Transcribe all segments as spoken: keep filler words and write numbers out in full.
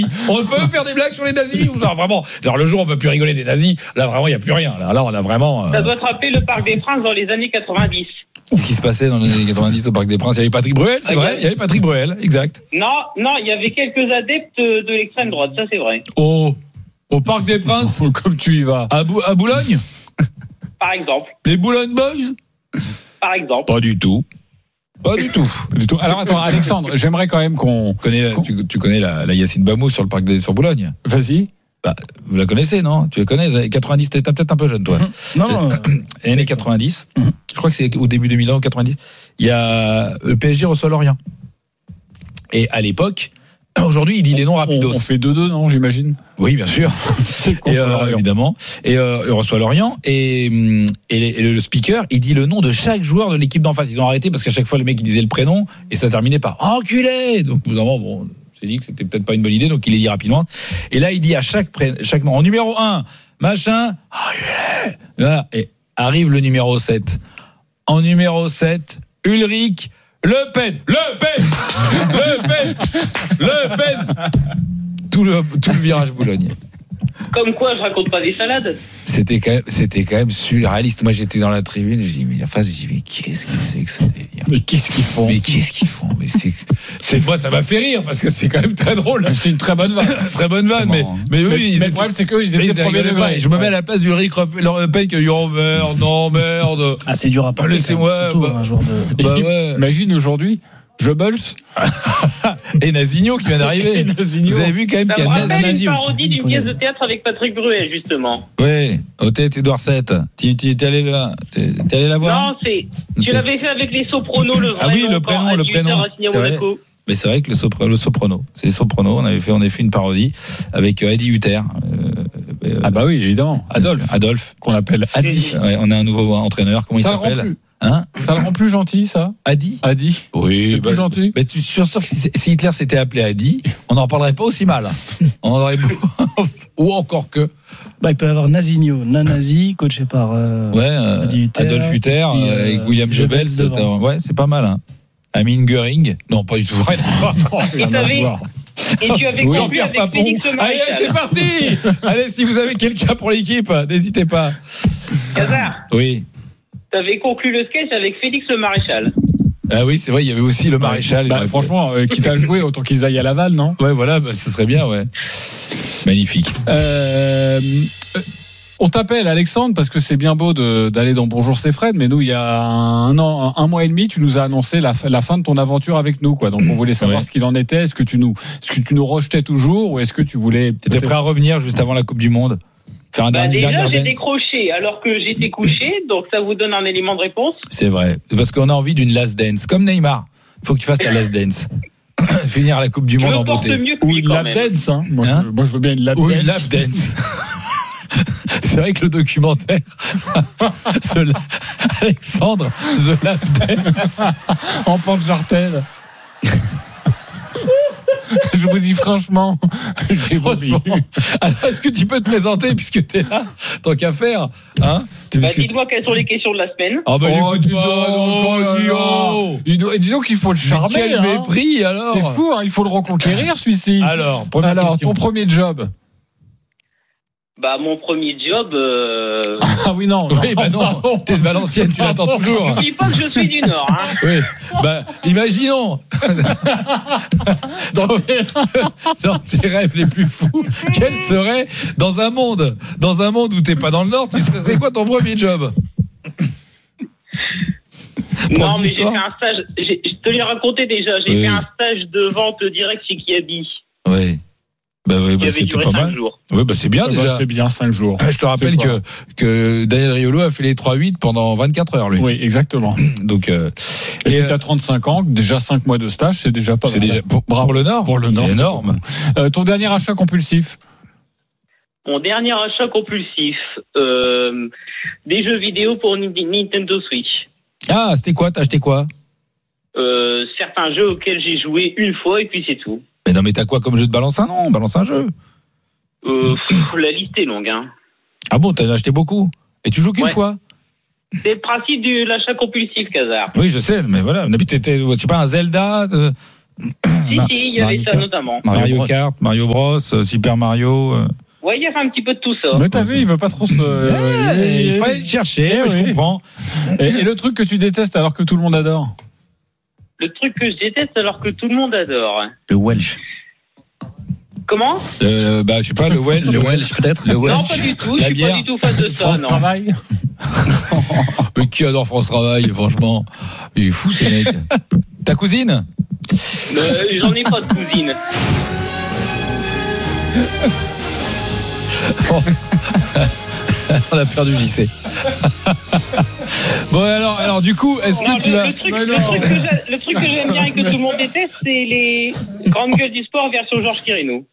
On peut faire des blagues sur les nazis ou non, vraiment. Genre le jour où on peut plus rigoler des nazis, là vraiment il y a plus rien. Là, là on a vraiment. Euh... Ça doit te rappeler le Parc des Princes dans les années quatre-vingt-dix. Qu'est-ce qui se passait dans les années quatre-vingt-dix au Parc des Princes? Il y avait Patrick Bruel, c'est vrai. Il y avait Patrick Bruel, exact. Non, non, il y avait quelques adeptes de l'extrême droite, ça c'est vrai. Oh, au Parc des Princes, comme tu y vas. À, Bou- à Boulogne. Par exemple. Les Boulogne Boys. Par exemple. Pas du tout. Pas du tout. Du tout. Alors attends, Alexandre, j'aimerais quand même qu'on. Connais, qu'on... Tu, tu connais la, la Yacine Bamou sur le parc des sur Boulogne. Vas-y. Bah, vous la connaissez, non? Tu la connais? Les années quatre-vingt-dix, t'es peut-être un peu jeune, toi. Mm-hmm. Non, non. Les années quatre-vingt-dix. Mm-hmm. Je crois que c'est au début deux mille ans, quatre-vingt-dix. Il y a le P S G reçoit Lorient. Et à l'époque, aujourd'hui, il dit les noms rapidos. On, on fait deux deux, non, j'imagine? Oui, bien sûr. C'est et euh, évidemment. Et euh, il reçoit Lorient et, et, les, et le speaker, il dit le nom de chaque joueur de l'équipe d'en face. Ils ont arrêté parce qu'à chaque fois le mec il disait le prénom et ça terminait par enculé. Donc évidemment, bon, on s'est dit que c'était peut-être pas une bonne idée, donc il les dit rapidement. Et là, il dit à chaque pré, chaque nom en numéro un, machin, enculé. Voilà. Et arrive le numéro sept. En numéro sept, Ulrich Le Pen, Le Pen, Le Pen, Le Pen. Tout le, tout le virage Boulogne. Comme quoi, je raconte pas des salades. C'était quand même, c'était quand même surréaliste. Moi, j'étais dans la tribune, je dis, mais en face, je dis, mais qu'est-ce que c'est que ce délire? Mais qu'est-ce qu'ils font? Mais qu'est-ce qu'ils font? Mais c'est, c'est, moi, ça m'a fait rire parce que c'est quand même très drôle. C'est une très bonne vanne. Très bonne vanne, mais, mais, mais, mais, oui, ils mais étaient, le problème, c'est qu'eux, ils étaient ils premier degré. Je me mets à la place d'Ulrich Le Pen qui a eu oh, merde, non, merde. Ah, c'est dur à parler. Laissez-moi, surtout bah, un joueur de. Bah ouais. Imagine aujourd'hui. Goebbels et Nasigno qui vient d'arriver. Vous avez vu quand même ça qu'il y a me rappelle Nazi une aussi. parodie d'une pièce de théâtre avec Patrick Bruel, justement. Ouais, Otette Édouard sept. Tu es allé là, t'es, t'es allé la voir? Non, c'est. Tu c'est... l'avais fait avec les Sopranos, le vrai. Ah oui, le prénom, le prénom. C'est vrai. Mais c'est vrai que le, sopra, le Soprano, c'est les Sopranos. On avait fait, on avait fait une parodie avec Adi Hutter. Euh, euh, ah bah oui, évidemment. Adolphe. Adolphe. Qu'on appelle Adi. Ouais, on a un nouveau entraîneur. Comment ça il s'appelle? Hein? Ça le rend plus gentil, ça? Adi? Adi. Oui, c'est bah, plus gentil. Mais tu es sûr que si, si Hitler s'était appelé Adi, on n'en parlerait pas aussi mal. On aurait ou encore que. Bah, il peut y avoir Nasigno, Nanazi, coaché par. Euh, ouais, euh, Hutter, Adolphe Hutter, euh, avec William Goebbels. Ouais, c'est pas mal, hein. Amin Göring. Non, pas du tout. Et t'avais. Et tu avais oui, conclu avec Papon. Félix Le Maréchal. Allez, c'est parti. Allez, si vous avez quelqu'un pour l'équipe, n'hésitez pas. Hazard. Oui. Tu avais conclu le sketch avec Félix Le Maréchal. Ah oui, c'est vrai, il y avait aussi le Maréchal. Bah, franchement, euh, quitte à jouer, autant qu'ils aillent à Laval, non? Ouais, voilà, bah, ce serait bien, ouais. Magnifique. Euh, on t'appelle, Alexandre, parce que c'est bien beau de, d'aller dans Bonjour, c'est Fred, mais nous, il y a un an, un mois et demi, tu nous as annoncé la, la fin de ton aventure avec nous, quoi. Donc, on voulait savoir ouais. ce qu'il en était. Est-ce que tu nous, est-ce que tu nous rejetais toujours, ou est-ce que tu voulais. T'étais prêt à revenir juste avant la Coupe du Monde? Faire un bah dernier, déjà, dernier j'ai dance. décroché alors que j'étais couché, donc ça vous donne un élément de réponse. C'est vrai, parce qu'on a envie d'une last dance, comme Neymar. Il faut qu'il fasse la last dance. Finir la Coupe du Monde en beauté. Ou une lap dance, hein. Moi, hein je, moi, je veux bien une lap Ou dance. Ou une lap dance. C'est vrai que le documentaire, ce, Alexandre, The Lap Dance, en porte-jartel. Je vous dis franchement, j'ai vomi. Alors, est-ce que tu peux te présenter puisque tu es là, tant qu'à faire, hein? Bah, dites-moi quelles sont les questions de la semaine. Ah bah oh, dis donc, oh, dis donc, dis donc qu'il faut le charmer. Mais quel hein. mépris alors. C'est fou, hein, il faut le reconquérir celui-ci. Alors, première alors question. Ton premier job. Bah, mon premier job. Euh... Ah oui, non. non oui, bah non. non. T'es de Valenciennes, tu l'attends toujours. N'oublie pas que je suis du Nord. Hein. Oui. Bah, imaginons. dans, tes... dans tes rêves les plus fous, quel serait dans un monde, dans un monde où t'es pas dans le Nord, tu serais, c'est quoi ton premier job? Non, mais j'ai fait un stage. J'ai, je te l'ai raconté déjà. J'ai oui. fait un stage de vente direct chez Kiabi. Oui. Bah oui, bah c'était pas mal. Jours. Oui, bah c'est bien bah déjà. Bah c'est bien cinq jours. Je te rappelle que que Daniel Riolo a fait les trois huit pendant vingt-quatre heures lui. Oui, exactement. Donc euh, et, et tu as trente-cinq ans, déjà cinq mois de stage, c'est déjà pas c'est mal. Déjà, pour, pour le Nord, pour le Nord, c'est énorme. Euh, ton dernier achat compulsif? Mon dernier achat compulsif, euh, des jeux vidéo pour Nintendo Switch. Ah, c'était quoi? T'as acheté quoi? Euh, certains jeux auxquels j'ai joué une fois et puis c'est tout. Mais non, mais t'as quoi comme jeu de balance un nom? Balance un jeu. Euh, pff, la liste est longue, hein. Ah bon, t'en as acheté beaucoup? Et tu joues qu'une ouais. fois? C'est le principe de l'achat compulsif, Hazard. Oui, je sais, mais voilà. Tu sais pas, un Zelda, Si, Mar- si, il y avait Mario ça Kart. notamment. Mario, Mario Bros. Kart, Mario Bros, euh, Super Mario. euh. Ouais, il y avait un petit peu de tout ça. Mais t'as vu, il veut pas trop se. Ouais, il fallait le chercher, Eh mais je oui. comprends. Et, et le truc que tu détestes alors que tout le monde adore. Le truc que je déteste alors que tout le monde adore. Le Welsh. Comment? Euh, bah, je sais pas, le Welsh. Le Welsh, peut-être. Le Non, Welsh. pas du tout. La Je suis pas bière. du tout fan de ça, France non. Travail. Mais qui adore France Travail, franchement. Il est fou, ce mec. Ta cousine? Euh, J'en ai pas de cousine. On a perdu J C. Bon, alors, alors, du coup, est-ce Non, que tu le, vas. le truc, le, truc que j'a- le truc que j'aime bien et que tout le monde déteste, c'est les grandes gueules du sport version Georges Quirino.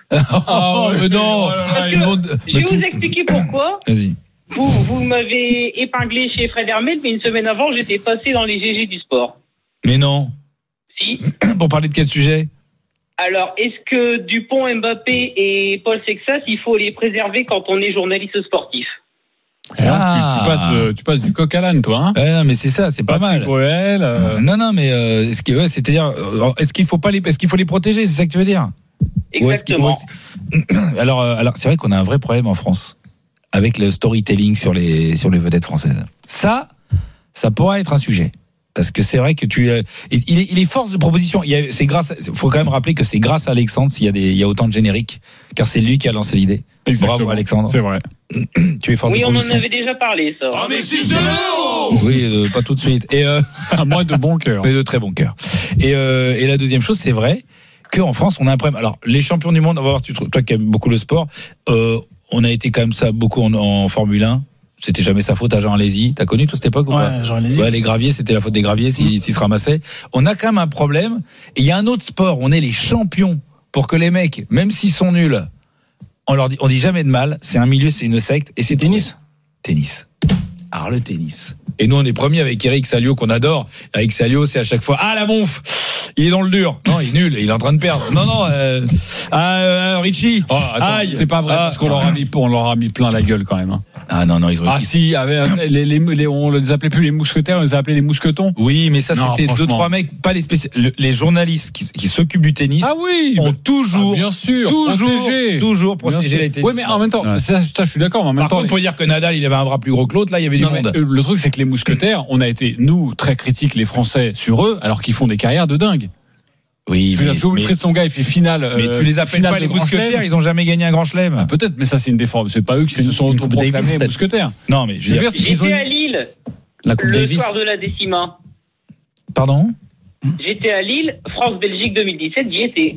Oh, mais non! Oh là là, Tout le monde. Je vais mais tout- vous expliquer pourquoi. Vas-y. Vous, vous m'avez épinglé chez Fred Hermel, mais une semaine avant, j'étais passé dans les G G du sport. Mais non. Si. Pour parler de quel sujet? Alors, est-ce que Dupont, Mbappé et Paul Sexas, il faut les préserver quand on est journaliste sportif? Et là, tu, Ah. tu passes de- tu passes du coq à l'âne, toi. Hein. Ouais, non, mais c'est ça, c'est pas Patrick mal. Bruel, euh, Non, non, mais euh, est-ce que, ouais, c'est-à-dire, euh, est-ce qu'il faut pas les, est-ce qu'il faut les protéger, c'est ça que tu veux dire? Ou est-ce qu'il- Exactement. ou est-ce- alors, euh, alors, c'est vrai qu'on a un vrai problème en France avec le storytelling sur les sur les vedettes françaises. Ça, ça pourra être un sujet. Parce que c'est vrai que tu, euh, il est, il est force de proposition. Il y a, c'est grâce, faut quand même rappeler que c'est grâce à Alexandre s'il y a des, il y a autant de génériques, car c'est lui qui a lancé l'idée. exactement. Bravo Alexandre. C'est vrai. Tu es force Oui, de on en proposition. avait déjà parlé, ça. Ah mais si c'est Oui, euh, pas tout de suite. Et euh, À moi de bon cœur. mais de très bon cœur. Et, euh, et la deuxième chose, c'est vrai qu'en France, on a un problème. Alors, les champions du monde, on va voir si tu trouves, toi qui aimes beaucoup le sport, euh, on a été quand même ça beaucoup en, en Formule un. C'était jamais sa faute à Jean Alési. T'as connu toute cette époque ou pas? Ouais, genre les Ouais, les graviers, c'était la faute des graviers s'ils s'ils se ramassaient. On a quand même un problème. Et il y a un autre sport, on est les champions pour que les mecs, même s'ils sont nuls, on leur dit, on dit jamais de mal. C'est un milieu, c'est une secte. Et c'est tennis. Tennis. Alors le tennis. Et nous on est premiers avec Eric Salio qu'on adore. Eric Salio c'est à chaque fois ah la monf, il est dans le dur. Non il est nul, il est en train de perdre. Non non euh, ah, euh, Richie. Oh, attends, Aïe. c'est pas vrai Ah. parce qu'on leur a mis on leur a mis plein la gueule quand même. Hein. Ah non non ils ont. Ah si, avec, les, les, les, on les appelait plus les mousquetaires, on les appelait les mousquetons. Oui mais ça Non, c'était deux franchement. trois mecs, pas les spécialistes. Les journalistes qui, qui s'occupent du tennis Ah oui, ont bah, toujours ah, bien sûr, toujours protégé. toujours Bien protégé sûr. les tennis. Oui, mais en même temps, Ouais. ça, ça, je suis d'accord, mais en même Par temps. contre, pour dire que Nadal, il avait un bras plus gros que l'autre, là, il y avait du Non, mais, monde. euh, le truc, c'est que les mousquetaires, on a été, nous, très critiques, les Français, sur eux, alors qu'ils font des carrières de dingue. Oui, Je veux dire, Joe Wilfried Songa, il fait finale. mais euh, tu les appelles finale pas de les Grand mousquetaires, Chelem. ils ont jamais gagné un grand chelem. Ah, peut-être, mais ça, c'est une déforme. C'est pas eux qui se sont Une Coupe Davis, autoproclamés peut-être. mousquetaires. Non, mais je veux Je veux dire. dire, c'est qu'ils ont J'étais une- à Lille La Coupe le Davis. soir de la décima. Pardon? J'étais à Lille, France-Belgique deux mille dix-sept, j'y étais.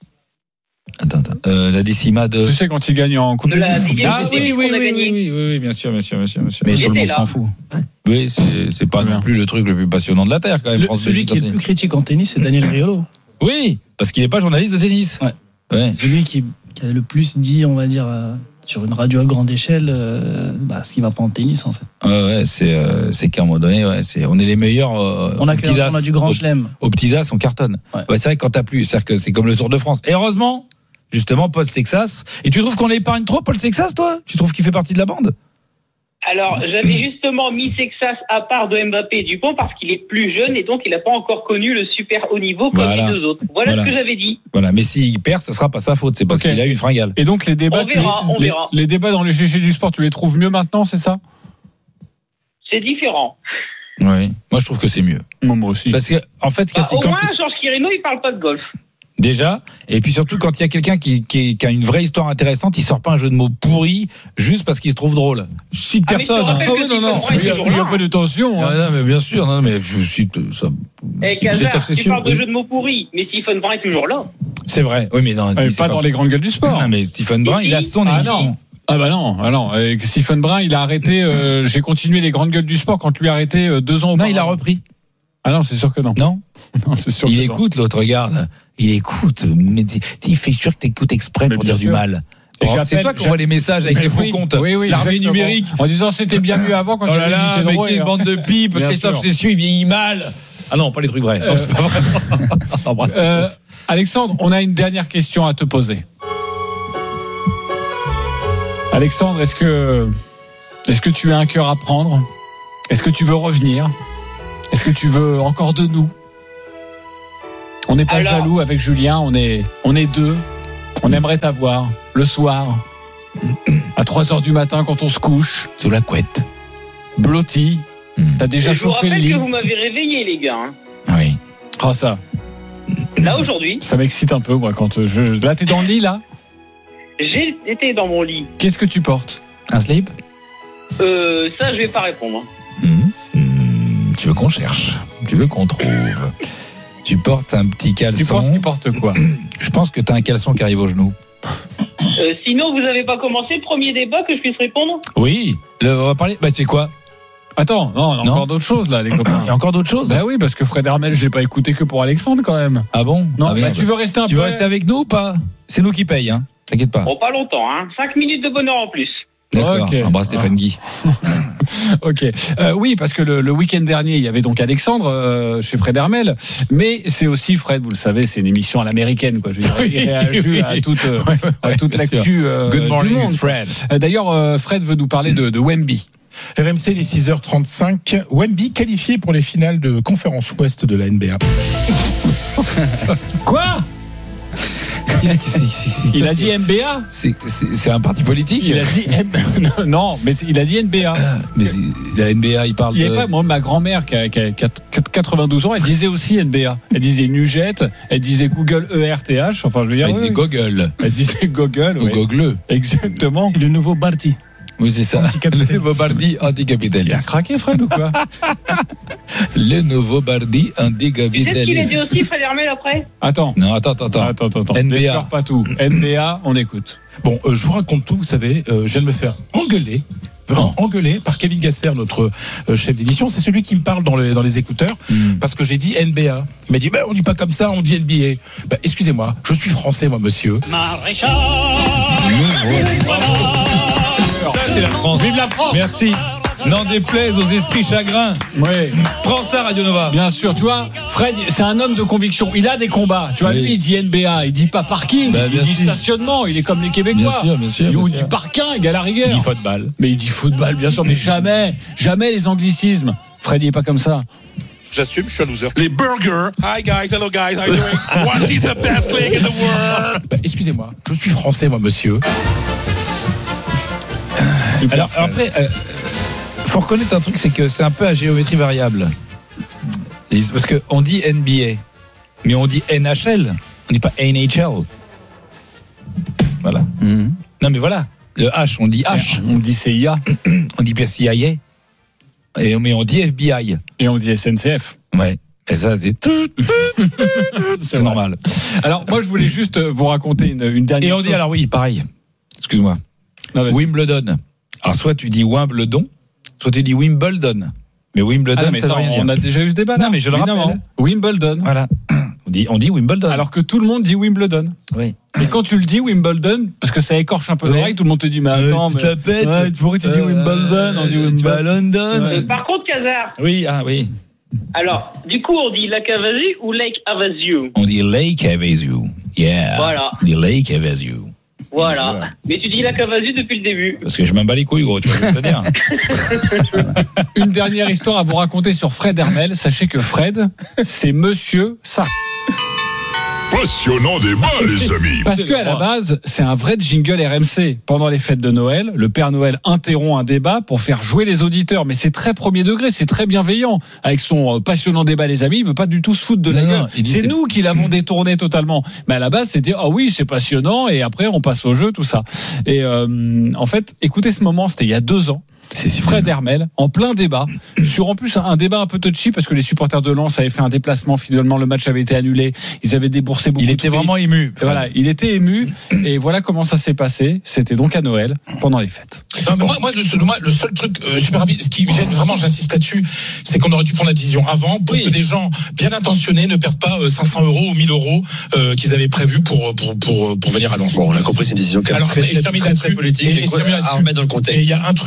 Attends, attends. Euh, la décima de. Tu sais, quand ils gagnent en Coupe De du la Monde. dixième Ah C'est oui, lui oui, qu'on a oui, gagné. oui, oui, oui, oui, bien sûr, bien sûr, bien sûr, bien sûr. Mais tout le J'étais monde là. s'en fout. Oui, c'est c'est pas Très non bien. plus le truc le plus passionnant de la terre quand même. Le- France celui Belgique qui est en le plus tennis. critique en tennis, c'est Daniel Riolo. Oui, parce qu'il est pas journaliste de tennis. Ouais. Ouais. Celui qui, qui a le plus dit, on va dire, euh, sur une radio à grande échelle, euh, bah, ce qui va pas en tennis, en fait. Ouais, ouais, c'est euh, c'est qu'à un moment donné, ouais, c'est on est les meilleurs. Euh, On a, aux que, petits as. on a du grand Aux- chelem. Aux petits as, on cartonne. Ouais. Ouais, c'est vrai que quand t'as plus, c'est-à-dire que c'est comme le Tour de France. Et heureusement, justement, Paul Sexas. Et tu trouves qu'on l'épargne trop, Paul Sexas, toi? Tu trouves qu'il fait partie de la bande? Alors, j'avais justement mis Sexas à part de Mbappé et Dupont parce qu'il est plus jeune et donc il n'a pas encore connu le super haut niveau comme Voilà. les deux autres. Voilà, Voilà. ce que j'avais dit. Voilà, mais s'il perd, ça sera pas sa faute, c'est parce Ok. qu'il a eu une fringale. Et donc, les débats, On tu verra, les, on les- verra. les débats dans les G G du sport, tu les trouves mieux maintenant, c'est ça? C'est différent. Oui. Moi, je trouve que c'est mieux. Moi, moi aussi. Parce que, en fait, ce qu'il y Bah, a, c'est au quand moins, Georges Quirino, il parle pas de golf. déjà, et puis surtout quand il y a quelqu'un qui, qui, qui a une vraie histoire intéressante, il sort pas un jeu de mots pourri juste parce qu'il se trouve drôle. Je cite Ah, mais je te personne. hein. rappelle Ah que oui, non, non, Stephen Brun est il y a, toujours il y a là. pas de tension. Ah, Hein. non, mais bien sûr, non, mais je cite ça. Eh, C'est Cazard, Christophe tu Cessieux, parles de oui. jeu de mots pourris, mais Stephen Brun est toujours là. C'est vrai. Oui, mais non, Euh, mais c'est pas dans les grandes gueules du sport. Non, mais Stephen Brun, il a son Ah émission. non. Ah bah non, ah non. Euh, Stephen Brun, il a arrêté. Euh, j'ai continué les grandes gueules du sport quand lui a arrêté euh, deux ans Non, auparavant. il a repris. Ah non, c'est sûr que non. Non, Non, c'est sûr il que non. écoute l'autre, regarde. Il écoute. Mais t- il fait sûr que t'écoutes exprès Mais pour bien dire du sûr. mal. Et Bon, c'est j'appelle- toi qui envoie les messages avec Mais les faux oui, comptes. oui, oui, L'armée exactement. numérique. En disant c'était bien mieux avant quand Oh il là avait dit là, c'est mais drôle, quelle hein. bande de pipes. Bien Christophe sûr. Cessieux, il vieillit mal. Ah non, pas les trucs vrais. Non, Euh, c'est pas vrai. Embrasse Euh, Christophe. Alexandre, on a une dernière question à te poser. Alexandre, est-ce que est-ce que tu as un cœur à prendre? Est-ce que tu veux revenir? Est-ce que tu veux encore de nous? On n'est pas Alors... jaloux avec Julien, on est, on est deux. On aimerait t'avoir le soir, à trois heures du matin quand on se couche. Sous la couette. Blotti. T'as déjà je vous chauffé le rappelle lit. que vous m'avez réveillé, les gars. Hein. Oui. Oh, ça. Là, aujourd'hui, Ça m'excite un peu, moi, quand je. Là, t'es dans le lit, là. j'ai été dans mon lit. Qu'est-ce que tu portes? Un slip? Euh, ça, je vais pas répondre. Mmh. Mmh. Tu veux qu'on cherche? Tu veux qu'on trouve? Tu portes un petit caleçon. Tu penses qu'il porte quoi? Je pense que t'as un caleçon qui arrive au genou. Euh, sinon, vous avez pas commencé le premier débat que je puisse répondre? Oui. Le, on va parler. Bah, tu sais quoi? Attends, non, on a Non. encore d'autres choses, là, les copains. Il y a encore d'autres choses? Bah oui, parce que Fred Hermel, j'ai pas écouté que pour Alexandre, quand même. Ah bon? Non, Ah, bah, merde. tu veux rester un Tu peu. veux rester avec nous ou pas? C'est nous qui payons, hein. T'inquiète pas. Bon, pas longtemps, hein. Cinq minutes de bonheur en plus. D'accord. Ok. Embrasse Stéphane Guy. Ok. Euh, oui, parce que le, le week-end dernier, il y avait donc Alexandre euh, chez Fred Hermel, mais c'est aussi Fred, vous le savez, c'est une émission à l'américaine, quoi. Je veux dire, il réagit oui. à toute, euh, Ouais, ouais, à toute bien l'actu. Euh, Good du morning, monde. it's Fred. Euh, D'ailleurs, euh, Fred veut nous parler de, de Wemby. R M C, les six heures trente-cinq. Wemby qualifié pour les finales de conférence ouest de la N B A. Quoi? Il a C'est- dit N B A. C'est, c'est, c'est un parti politique. Il a dit N- non, mais c'est- il a dit N B A. Mais c'est- la N B A, il parle Il y de. a pas, moi, ma grand-mère qui a, qui a- qui a quatre-vingt-douze ans, elle disait aussi N B A. Elle disait Nugget, elle disait Google E R T H. Enfin, je veux dire. Elle oui, disait oui. Goggle. Elle disait Google. Ou Oui. Gogle. Exactement. C'est le nouveau Barty. Oui, c'est ça. Anticapitaliste. Le nouveau Bardi Il a anticapitaliste. craqué, Fred, ou quoi? Le nouveau Bardi Tu sais ce qu'il a anticapitaliste. dit aussi, Fred Hermel, après? Attends. Non, attends, attends, attends. Attends, attends, attends. N B A. N'effleure pas tout. N B A, on écoute. Bon, euh, je vous raconte tout, vous savez, euh, je viens de me faire engueuler. Vraiment engueulé par Kevin Gasser, notre euh, chef d'édition. C'est celui qui me parle dans les, dans les écouteurs Mm. parce que j'ai dit N B A. Il m'a dit, mais on dit pas comme ça, on dit N B A. Bah, excusez-moi, je suis français, moi, monsieur. Ça, c'est la France. Vive la France! Merci. N'en déplaise aux esprits chagrins. Oui. Prends ça, Radio Nova. Bien sûr, tu vois, Fred, c'est un homme de conviction. Il a des combats. Tu vois, Oui. lui, il dit N B A, il dit pas parking, Bah, il bien dit sûr. stationnement, il est comme les Québécois. Bien sûr, bien sûr. Il bien ou sûr. du parking, à la rigueur. Il dit football. Mais il dit football, bien sûr, mais jamais, jamais les anglicismes. Fred, il est pas comme ça. J'assume, je suis un loser. Les burgers. Hi guys, hello guys, how you doing? What is the best league in the world? Bah, excusez-moi, je suis français, moi, monsieur. Alors, alors après, euh, faut reconnaître un truc, c'est que c'est un peu à géométrie variable. Parce qu'on dit N B A, mais on dit N H L, on dit pas N H L. Voilà. Non, mais voilà. Le H, on dit H. On dit C I A On dit pas C I A. Et, mais on dit F B I. et on dit S N C F. Ouais. Et ça, c'est. C'est normal. Alors, moi, je voulais juste vous raconter une, une dernière Et on dit, chose. alors oui, pareil. Excuse-moi. Non, mais- Wimbledon. Alors, soit tu dis Wimbledon, soit tu dis Wimbledon. Mais Wimbledon, Ah, mais ça ça, veut rien dire. on a déjà eu ce débat. Non, là. mais je le Évidemment. rappelle. Wimbledon. Voilà. On dit, on dit Wimbledon. Alors que tout le monde dit Wimbledon. oui. Et quand tu le dis Wimbledon, parce que ça écorche un peu Ouais. l'oreille, tout le monde te dit mais attends, mais... Ouais, pourquoi tu dis Wimbledon? On dit Wimbledon. à London. Euh, Par contre, Kazar, Oui, ah oui. alors, du coup, on dit Lake Havasu ou Lake Havasu? On dit Lake Havasu. Yeah. Voilà. On dit Lake Havasu. Voilà. Mais tu dis Lake Havasu depuis le début. Parce que je m'en bats les couilles, gros, tu vois ce que je veux te dire. Une dernière histoire à vous raconter sur Fred Hermel. Sachez que Fred, c'est Monsieur ça. Passionnant débat, les amis. Parce qu'à la base, c'est un vrai jingle R M C. Pendant les fêtes de Noël, le Père Noël interrompt un débat pour faire jouer les auditeurs. Mais c'est très premier degré, c'est très bienveillant. Avec son euh, passionnant débat, les amis, il veut pas du tout se foutre de la Non, gueule. non, il dit C'est c'est- nous qui l'avons détourné totalement. Mais à la base, c'était ah oui, c'est passionnant. Et après, on passe au jeu, tout ça. Et euh, en fait, écoutez ce moment, c'était il y a deux ans. C'est super. Fred Hermel, en plein débat, sur en plus un débat un peu touchy parce que les supporters de Lens avaient fait un déplacement, finalement le match avait été annulé, ils avaient déboursé beaucoup Il de était fric. vraiment ému. Et voilà, il était ému et voilà comment ça s'est passé. C'était donc à Noël, pendant les fêtes. Non, mais moi, moi, le, moi, le seul truc euh, super rapide, ce qui me gêne vraiment, j'insiste là-dessus, c'est qu'on aurait dû prendre la décision avant pour que des gens bien intentionnés ne perdent pas euh, cinq cents euros ou mille euros euh, qu'ils avaient prévus pour, pour, pour, pour venir à Lens. Bon, on a compris, c'est une décision quand même Alors, très, et je très, termine très, là-dessus. très politique Et- et, et je termine à là-dessus. remettre dans le Et contexte. il y a un truc, euh,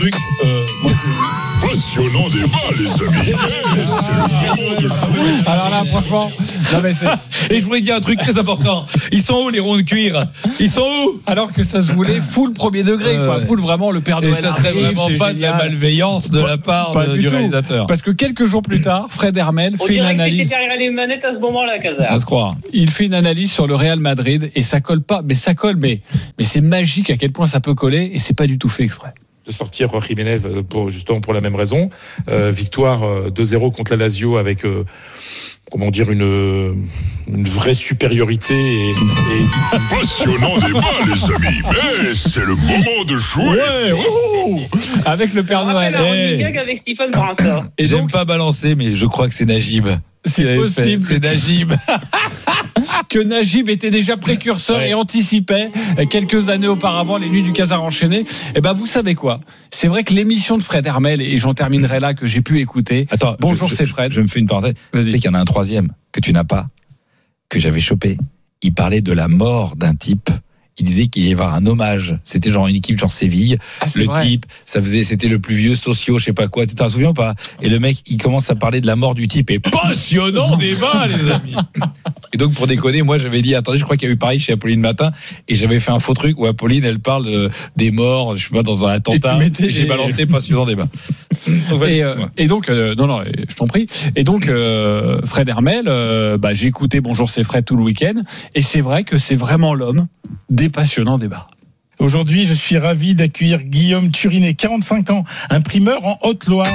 euh, moi, Passionnant débat, les amis. C'est le moment de jouer. Alors là, franchement, non mais c'est... Et je voulais dire un truc très important. Ils sont où les ronds de cuir? Ils sont où? Alors que ça se voulait full premier degré, Euh, quoi. ouais. Full vraiment le Père Et Noël. ça serait arrive, vraiment c'est pas de la génial. malveillance de Pas- la part pas de- du du tout. réalisateur. Parce que quelques jours plus tard, Fred Hermel On fait une dirait que c'était analyse. derrière les manettes à ce moment-là, Casar. À se croire. Il fait une analyse sur le Real Madrid et ça colle pas, mais ça colle, mais, mais c'est magique à quel point ça peut coller et c'est pas du tout fait exprès. de sortir Jiménez pour justement pour la même raison. Euh, victoire euh, deux zéro contre la Lazio avec euh, comment dire une une vraie supériorité et, et... Passionnant débat, les amis. Mais c'est le moment de jouer. Ouais, wouhou avec le Père On rappelle Noël. un Hey. running gag avec Stephen Brunson. Et J'aime donc, pas balancer, mais je crois que c'est Najib. c'est Il avait fait. possible C'est Najib. que Najib était déjà précurseur Ouais. et anticipait quelques années auparavant les nuits du Casar enchaîné. Et ben vous savez quoi? C'est vrai que l'émission de Fred Hermel, et j'en terminerai là, que j'ai pu écouter. Attends, Bonjour, je, c'est je- Fred. Je me fais une parenthèse. Tu sais qu'il y en a un troisième que tu n'as pas, que j'avais chopé. Il parlait de la mort d'un type. Il disait qu'il y avait un hommage. C'était genre une équipe genre Séville. Ah, c'est Le vrai. type, ça faisait, c'était le plus vieux socio, je sais pas quoi. Tu t'en souviens ou pas? Et le mec, il commence à parler de la mort du type. Et passionnant débat, les amis. Et donc, pour déconner, moi, j'avais dit, attendez, je crois qu'il y a eu pareil chez Apolline Matin. Et j'avais fait un faux truc où Apolline, elle parle de- des morts, je sais pas, dans un attentat. Et tu mettais- Et j'ai balancé passionnant débat. Donc, vas-y, Et, euh, dis-moi. et donc, euh, non, non, je t'en prie. Et donc, euh, Fred Hermel, euh, bah, j'ai écouté Bonjour, c'est Fred tout le week-end. Et c'est vrai que c'est vraiment l'homme des passionnants débats. Aujourd'hui, je suis ravi d'accueillir Guillaume Turinet, quarante-cinq ans, imprimeur en Haute-Loire.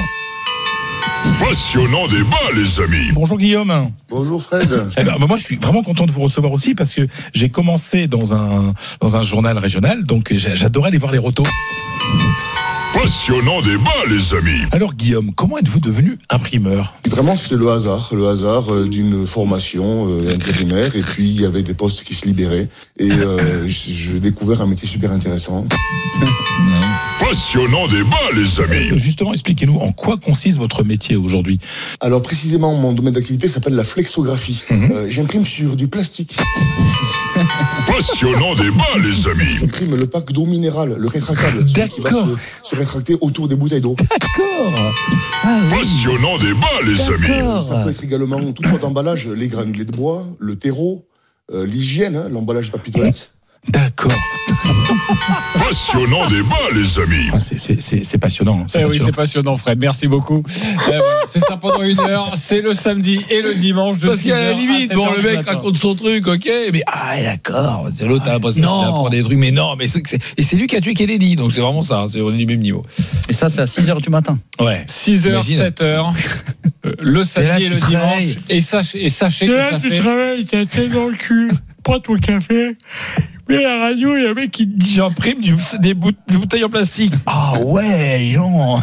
Passionnant débat, les amis. Bonjour Guillaume. Bonjour Fred. Eh ben, moi, je suis vraiment content de vous recevoir aussi parce que j'ai commencé dans un dans un journal régional, donc j'ai- j'adorais aller voir les rotos. Passionnant débat, les amis. Alors Guillaume, comment êtes-vous devenu imprimeur? Vraiment, c'est le hasard, le hasard euh, d'une formation euh, intérimaire. Et puis, il y avait des postes qui se libéraient. Et euh, j- j'ai découvert un métier super intéressant. Passionnant débat, les amis. Justement, expliquez-nous en quoi consiste votre métier aujourd'hui. Alors, précisément, mon domaine d'activité s'appelle la flexographie. Mhm. Euh, j'imprime sur du plastique. Passionnant débat, les amis. J'imprime le pack d'eau minérale, le rétractable. celui qui va D'accord. se, se rétracter autour des bouteilles d'eau. D'accord. Ah oui. Passionnant débat, les amis. D'accord. Ça peut être également toute sorte d'emballage, les granulés de bois, le terreau, euh, l'hygiène, hein, l'emballage de papier toilette. D'accord. Passionnant débat, les amis. Ah, c'est, c'est, c'est, c'est passionnant. C'est Eh oui, passionnant. c'est passionnant, Fred. Merci beaucoup. Eh voilà, c'est ça pendant une heure. C'est le samedi et le dimanche de Parce six qu'à la heures à limite, sept bon, heures le du mec matin. raconte son truc, ok, mais ah, d'accord, c'est l'autre, t'as l'impression non. qu'il apprend des trucs, mais non, mais c'est, c'est- et c'est lui qui a tué Kennedy, donc c'est vraiment ça, c'est on est du même niveau. Et ça, c'est à six heures du matin. Ouais. six heures, Imagine. sept heures, euh, le là, samedi et tu le travailles. dimanche. Et sachez, et sachez que ça fait. travailles, t'as tête dans le cul, prends ton café. Mais à la radio, il y a un mec qui te dit j'imprime du- des, bout- des bouteilles en plastique. Ah ouais, non.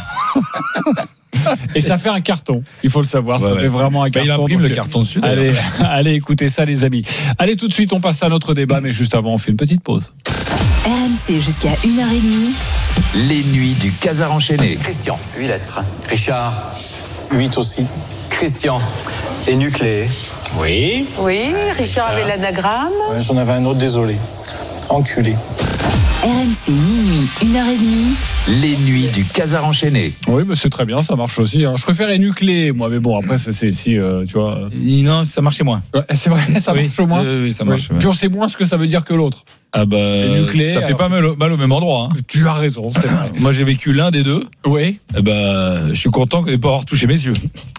Et ça fait un carton, il faut le savoir. Ouais, ça ouais. fait vraiment un Bah, carton. il imprime donc, le carton dessus. d'ailleurs. Allez, allez, écoutez ça, les amis. Allez, tout de suite, on passe à notre débat, mais juste avant, on fait une petite pause. R M C jusqu'à une heure trente. Les nuits du Casar enchaîné. Christian, huit lettres. Richard, huit aussi. Christian, et nucléé. Oui. Oui, Richard avait l'anagramme. Ouais, J'en avais un autre, désolé. Enculé. R M C minuit, une heure trente. Les nuits du Casar enchaîné. Oui, mais c'est très bien, ça marche aussi. Hein. Je préfère nucléer, moi, mais bon, après, c'est, c'est si, euh, tu vois. Il- Non, ça marchait moins. Ouais, c'est vrai, ça Oui. marche au moins. Oui, oui, ça Oui. marche. ouais. Puis on sait moins ce que ça veut dire que l'autre. Ah bah, nucléaire. ça fait pas mal, au- mal au même endroit. Hein. Tu as raison, c'est vrai. Moi, j'ai vécu l'un des deux. Oui. Eh ben, je suis content de ne pas avoir touché mes yeux.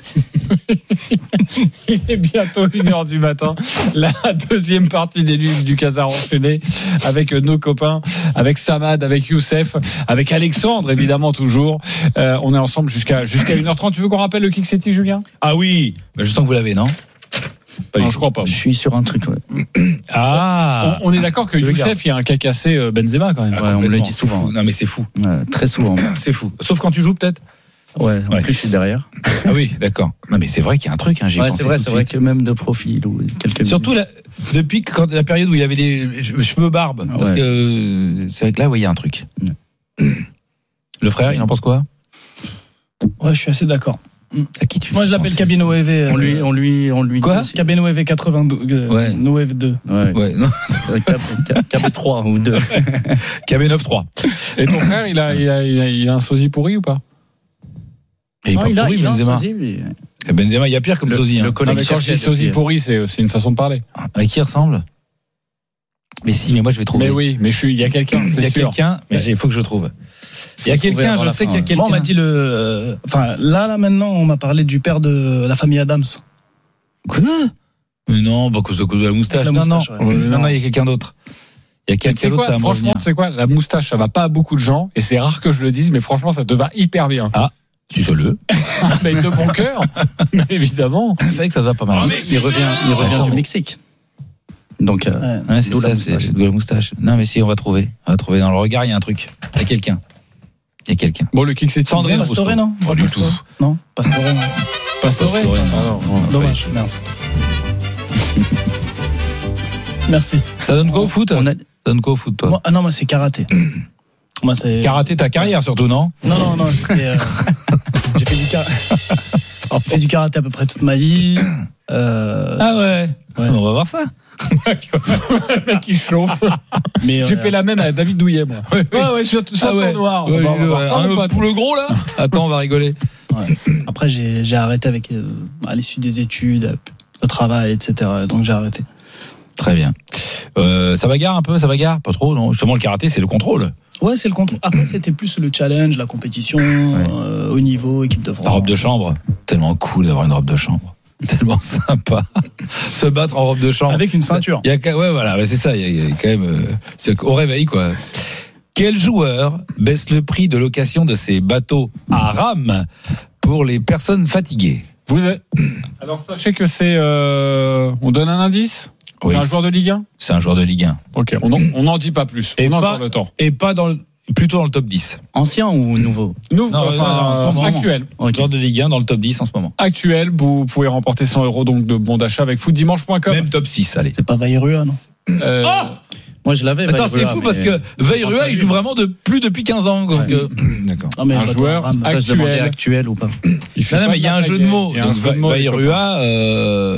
Il est bientôt une heure du matin. La deuxième partie des nuits du Casar enchaîné avec nos copains, avec Samad, avec Youssef, avec Alexandre, évidemment, toujours. Euh, on est ensemble jusqu'à, jusqu'à une heure trente. Tu veux qu'on rappelle le Kick City, Julien? Ah oui, bah, je sens que vous l'avez, non? Pas Non, du je tout. crois pas. Je suis sur un truc, ouais. Ah. On, on est d'accord que Je le Youssef, il y a un cas cassé euh, Benzema quand même. Ouais, on me le dit C'est fou. souvent. Non mais c'est fou, Ouais, très souvent. c'est fou. Sauf quand tu joues peut-être. Ouais, en Ouais. plus, je suis derrière. Ah oui, d'accord. Non mais c'est vrai qu'il y a un truc. Hein, j'y ai Ouais, pensé c'est vrai, tout de c'est vrai suite. que même de profil ou quelques Surtout la, depuis que, quand, la période où il avait les cheveux barbe, parce Ouais. que euh, c'est vrai que là, ouais, il y a un truc. Ouais. Le frère, il en pense quoi? Ouais, je suis assez d'accord. À qui tu Moi, je l'appelle penses Cabine O E V. On lui, on lui, on lui. Quoi Cabine O E V quatre-vingt-deux. Euh, Ouais. O E V deux. Ouais. Ouais, non. K B trois ou deux. K B neuf trois. Et ton frère, il a, il a, il a, il a un sosie pourri ou pas? Et il est Non, pas il a, pourri, il a un Benzema. sosie, mais- Et Benzema, il y a pire comme Le- sosie. le Hein. collègue Non, mais quand je dis cherchait sosie depuis- pourri, c'est, c'est une façon de parler. À qui il ressemble? Mais si, mais moi je vais trouver. Mais oui, mais je suis, il y a quelqu'un, Il y c'est a sûr. quelqu'un, mais il faut que je trouve. Il y a trouver quelqu'un, avant je la sais fin, qu'il y a ouais. quelqu'un. Moi, on m'a dit le. euh, Enfin, là, là, maintenant, on m'a parlé du père de la famille Adams. Quoi? Mais non, bah, cause, à cause de la moustache. La non, moustache, non. ouais. non, non, il y a quelqu'un d'autre. Il y a Mais tu quelqu'un sais d'autre, quoi, ça va me franchement, revenir. c'est quoi, la moustache, ça va pas à beaucoup de gens, et c'est rare que je le dise, mais franchement, ça te va hyper bien. Ah, suce-le. Mais de bon cœur, mais évidemment. C'est vrai que ça se va pas mal. Il revient, il revient Attends. du Mexique. Donc, euh, Ouais. Ouais, c'est d'où la ça, c'est moustache. de la moustache. Non, mais si, on va trouver. On va trouver dans le regard, il y a un truc. Il y a quelqu'un. Il y a quelqu'un. Bon, le kick, c'est Sandrine Pastore, Rousseau. non Pas du tout. Non, Pastore, non. Pastore. Pastore, non. Ah non, non. Dommage, merci. Merci. Ça donne quoi au foot? On a- Ça donne quoi au foot, toi? Moi, ah non, moi, c'est karaté. Moi, c'est. Karaté, ta carrière surtout, non? Non, non, non. c'est, euh, J'ai fait du karaté. J'ai fait du karaté à peu près toute ma vie. Euh, Ah ouais. Ouais. On va voir ça. Le mec qui chauffe. mais, J'ai euh, fait la même à David Douillet, moi. Ouais, Ouais, ouais, sur, sur Ah ouais. noir. Ouais, On va- on va ouais, voir ça, un- mon pote. pour le gros, là? Attends, on va rigoler. ouais. Après, j'ai j'ai arrêté avec euh, à l'issue des études, le travail, et cetera. Donc j'ai arrêté. Très bien. Euh, ça bagarre un peu, ça bagarre? Pas trop, non? Justement, le karaté, c'est le contrôle. Ouais, c'est le contrôle. Après, c'était plus le challenge, la compétition, euh, haut niveau, équipe de France. La robe de chambre. Tellement cool d'avoir une robe de chambre. Tellement sympa. Se battre en robe de chambre. Avec une ceinture. Il y a, quand- ouais, voilà, ouais, c'est ça. Il y a, il y a quand même, euh, c'est au réveil, quoi. Quel joueur baisse le prix de location de ses bateaux à rame pour les personnes fatiguées? Vous êtes... Alors, sachez que c'est. Euh... On donne un indice? Oui. C'est un joueur de Ligue un? C'est un joueur de Ligue un. Ok, on n'en on en dit pas plus. Et on a pas- encore le temps. Et pas dans le, plutôt dans le top dix. Ancien ou nouveau? Nous, Non, enfin, non, non, en ce moment. actuel. Ok. Joueur de Ligue un dans le top dix en ce moment. Actuel, vous pouvez remporter cent euros donc de bon d'achat avec foot dimanche point com. Même top six, allez. C'est pas Vairua, non? Euh, Oh Moi, je l'avais. Attends, c'est Vairua, fou mais- parce que Veirua, il joue vraiment de plus depuis quinze ans. Donc, Ouais. euh, d'accord. Non, mais Un le bateau joueur à rame. Ça, je demandais actuel. actuel ou pas. il fait Non, non, pas mais il y a de un la jeu de baguette. mots. Il y a un Donc, jeu de mots, les copains. Veirua, euh,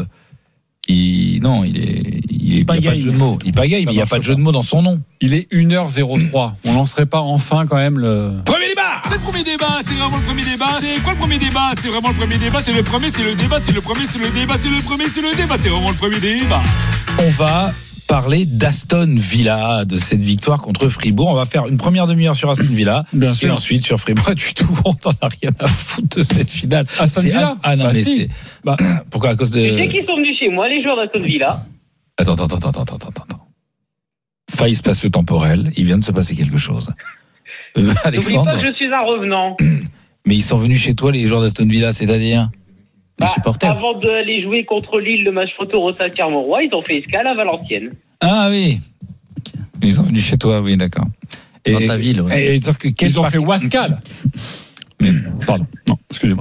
il, non, il est, il est, il y a pas de pagaille, jeu de mots. Il pagaille, Ça mais il n'y a marche pas de pas. jeu de mots dans son nom. Il est une heure zéro trois. On lancerait pas enfin quand même le. Premier débat! C'est le premier débat, c'est vraiment le premier débat. C'est quoi le premier débat? C'est vraiment le premier débat, c'est le premier, c'est le débat, c'est le premier, c'est le débat, c'est le premier, c'est le débat, c'est vraiment le premier débat. On va parler d'Aston Villa, de cette victoire contre Fribourg. On va faire une première demi-heure sur Aston Villa. Bien Et sûr. ensuite sur Fribourg. Du tout, on n'en a rien à foutre de cette finale. Aston C'est Villa un- Ah non, Bah mais si. c'est. Bah. Pourquoi? À cause Tu sais de. qu'ils sont venus chez moi, les joueurs d'Aston Villa? Attends, attends, attends, attends, attends, attends. Faille spatio-temporelle. Il vient de se passer quelque chose. Euh, N'oublie pas Alexandre. que je suis un revenant. Mais ils sont venus chez toi, les joueurs d'Aston Villa, c'est-à-dire? Les Bah, supporters. avant d'aller jouer contre Lille le match photo au Stade Carmorois, ils ont fait escale à Valenciennes. Ah oui. Ils sont venus chez toi, oui, d'accord. Dans ta ville, ouais. Et, et, sauf que quel Ils ont parc- fait Wascal. Mais, Pardon. Non, excusez-moi.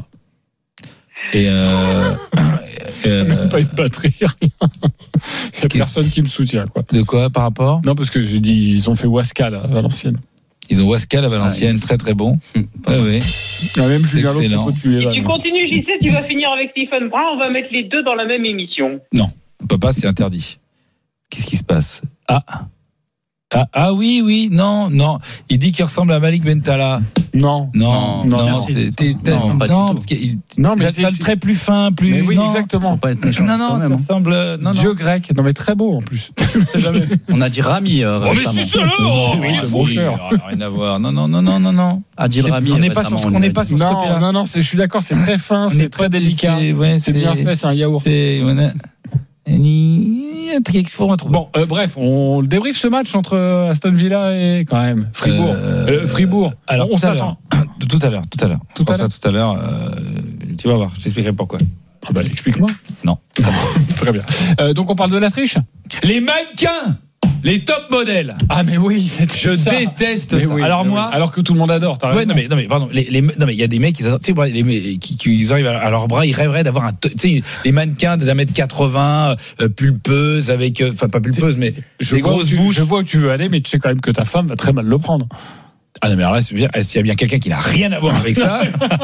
et euh, euh, Même pas une batterie. rien. Il y a personne qui me soutient, quoi. de quoi par rapport? Non, parce que j'ai dit, ils ont fait Wascal à Valenciennes. Ils ont Wascal à Valenciennes, très très bon. Ouais, ouais. Ah, même C'est Julien Loc, excellent. tu les Si vannes. tu continues, J C, tu vas finir avec Stephen Brun, on va mettre les deux dans la même émission. Non, papa, c'est interdit. Qu'est-ce qui se passe? Ah. Ah, ah oui, oui, non, non. Il dit qu'il ressemble à Malik Bentala. Non. Non, Non, non, merci. t'es- t'es- t'es- Non, non, pas du tout. parce qu'il Non, mais t'as c'est- t'as le trait plus fin, plus. Mais oui, non. exactement. Faut pas être méchant Non, avec non, toi-même, tu hein. ressembles. Non, non. Dieu grec. Non, mais très beau en plus. Je sais jamais. On a dit Rami euh, Oh, mais récemment. c'est ça là, oh, mais il est de fou. bon Oui, cœur. alors, rien à voir. Non, non, non, non, non, non. Adil Rami. On n'est pas récemment, sur ce- on on lui n'est a pas dit. sur ce Non, côté-là. non, non, c'est- je suis d'accord, c'est très fin, On c'est n'est très pas- délicat. c'est- ouais, C'est bien fait, c'est un yaourt. C'est. on a- Il y a un truc qu'il faut retrouver. Bon, euh, bref, on le débriefe ce match entre Aston Villa et quand même Fribourg. Euh, Euh, Fribourg. Alors, on tout à s'attend. l'heure. Tout à l'heure, tout à l'heure. Tout à Je pense l'heure. ça tout à l'heure. euh, Tu vas voir, je t'expliquerai pourquoi. Ah bah, explique-moi. Non. Très bien. Euh, donc on parle de la triche. Les mannequins, les top modèles. Ah mais oui, c'est Je ça. déteste Mais ça. oui, Alors mais moi, oui. alors que tout le monde adore. T'as ouais, raison. non mais non mais pardon, les, les non mais il y a des mecs qui, tu sais, ouais, les mecs qui, qui ils arrivent à, à leurs bras, ils rêveraient d'avoir un, tu sais, les mannequins d'un mètre quatre-vingts, euh, pulpeuses avec, euh, enfin pas pulpeuses mais je des vois où grosses tu- bouches. Je vois où tu veux aller, mais tu sais quand même que ta femme va très mal le prendre. Ah non, mais alors là, c'est-à-dire, s'il y a bien quelqu'un qui n'a rien à voir avec ça.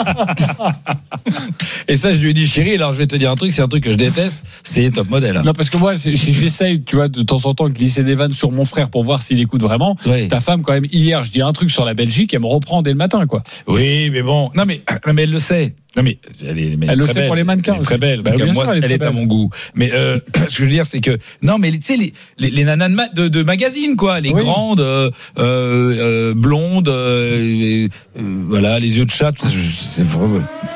Et ça, je lui ai dit, chérie, alors je vais te dire un truc, c'est un truc que je déteste, c'est top modèle. Non, parce que moi, c'est, j'essaye, tu vois, de temps en temps, de glisser des vannes sur mon frère pour voir s'il écoute vraiment. Oui. Ta femme, quand même, hier, je dis un truc sur la Belgique, elle me reprend dès le matin, quoi. Oui, mais bon. Non, mais, non, mais elle le sait. Non, mais elle, est, mais elle le sait belle. Pour les mannequins. Elle est très belle. Bah, moi, sûr, elle, elle est, est à mon goût. Mais euh, ce que je veux dire, c'est que non, mais tu sais, les, les, les nanas de, ma, de, de magazine, quoi, les oui. grandes, euh, euh, blondes, euh, euh, voilà, les yeux de chat. Tout ça, c'est vraiment.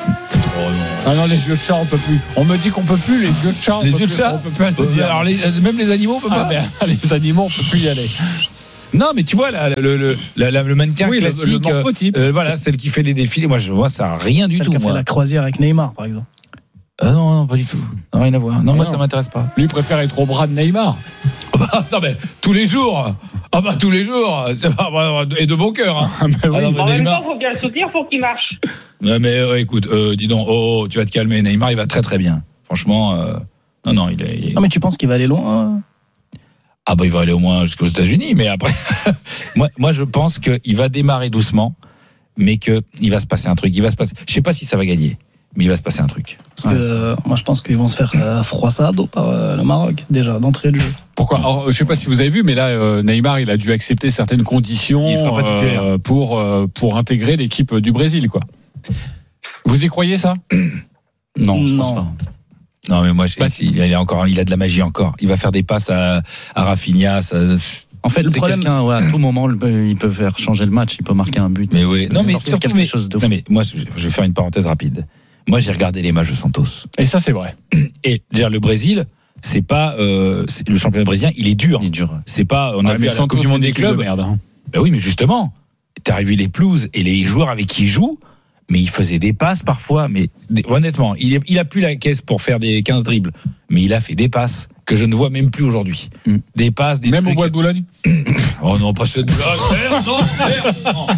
Ah non, les yeux de chat, on peut plus. On me dit qu'on peut plus, les yeux de chat. Les yeux de chat. On peut plus le dire. Alors, les, même les animaux, on peut ah, pas. Ben, les animaux, on peut plus y aller. Non, mais tu vois, là, le, le, le, le mannequin oui, classique, le, le morphotype. Euh, voilà, celle qui fait les défilés. Moi, je vois ça a rien du celle tout. Qui a moi. fait la croisière avec Neymar, par exemple. Ah non, non, pas du tout. Non, rien à voir. Non, non moi, non. ça m'intéresse pas. Lui préfère être au bras de Neymar. Oh bah, non, mais tous les jours. Ah bah tous les jours. C'est pas, et de bon cœur. Hein. Ah, mais oui. ah, non, en même temps, faut bien le soutenir pour qu'il marche. Ouais, mais euh, écoute, euh, dis donc, oh, oh, tu vas te calmer. Neymar, il va très très bien. Franchement, euh, non, non, il est. Il est... Non, mais tu penses qu'il va aller loin hein Ah bah il va aller au moins jusqu'aux États-Unis, mais après, moi, moi je pense qu'il va démarrer doucement, mais que il va se passer un truc. Il va se passer. Je sais pas si ça va gagner, mais il va se passer un truc. Parce que, euh, moi je pense qu'ils vont se faire euh, froissado par euh, le Maroc déjà d'entrée de jeu. Pourquoi ? Alors, je sais pas si vous avez vu, mais là euh, Neymar il a dû accepter certaines conditions il sera pas titulaire. euh, pour euh, pour intégrer l'équipe du Brésil, quoi. Vous y croyez ça ? Non, je non. pense pas. Non mais moi, bah, il a encore, il a de la magie encore. Il va faire des passes à, à Rafinha. Ça... En fait, le c'est problème... quelqu'un. Ouais, à tout moment, il peut faire changer le match. Il peut marquer un but. Mais oui. Non mais surtout quelque mais, chose de fou. non mais moi, je vais faire une parenthèse rapide. Moi, j'ai regardé les matchs de Santos. Et ça, c'est vrai. Et dire le Brésil, c'est pas euh, c'est, le championnat brésilien, il est dur. Il est dur. C'est pas. On ouais, a vu à la Coupe du Monde des clubs. De merde, hein. Ben oui, mais justement, t'as vu les pelouses et les joueurs avec qui il joue. Mais il faisait des passes parfois, mais honnêtement, il, il a plus la caisse pour faire des quinze dribbles, mais il a fait des passes que je ne vois même plus aujourd'hui. Mm. Des passes, des même trucs... au Bois de Boulogne. Oh non, pas cette blague. Non, non,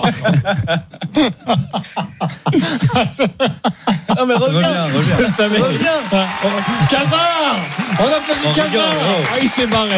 non. Non mais reviens, reviens, je savais. Reviens. Cazard, on a pas dit Cazard. Ah, il s'est barré.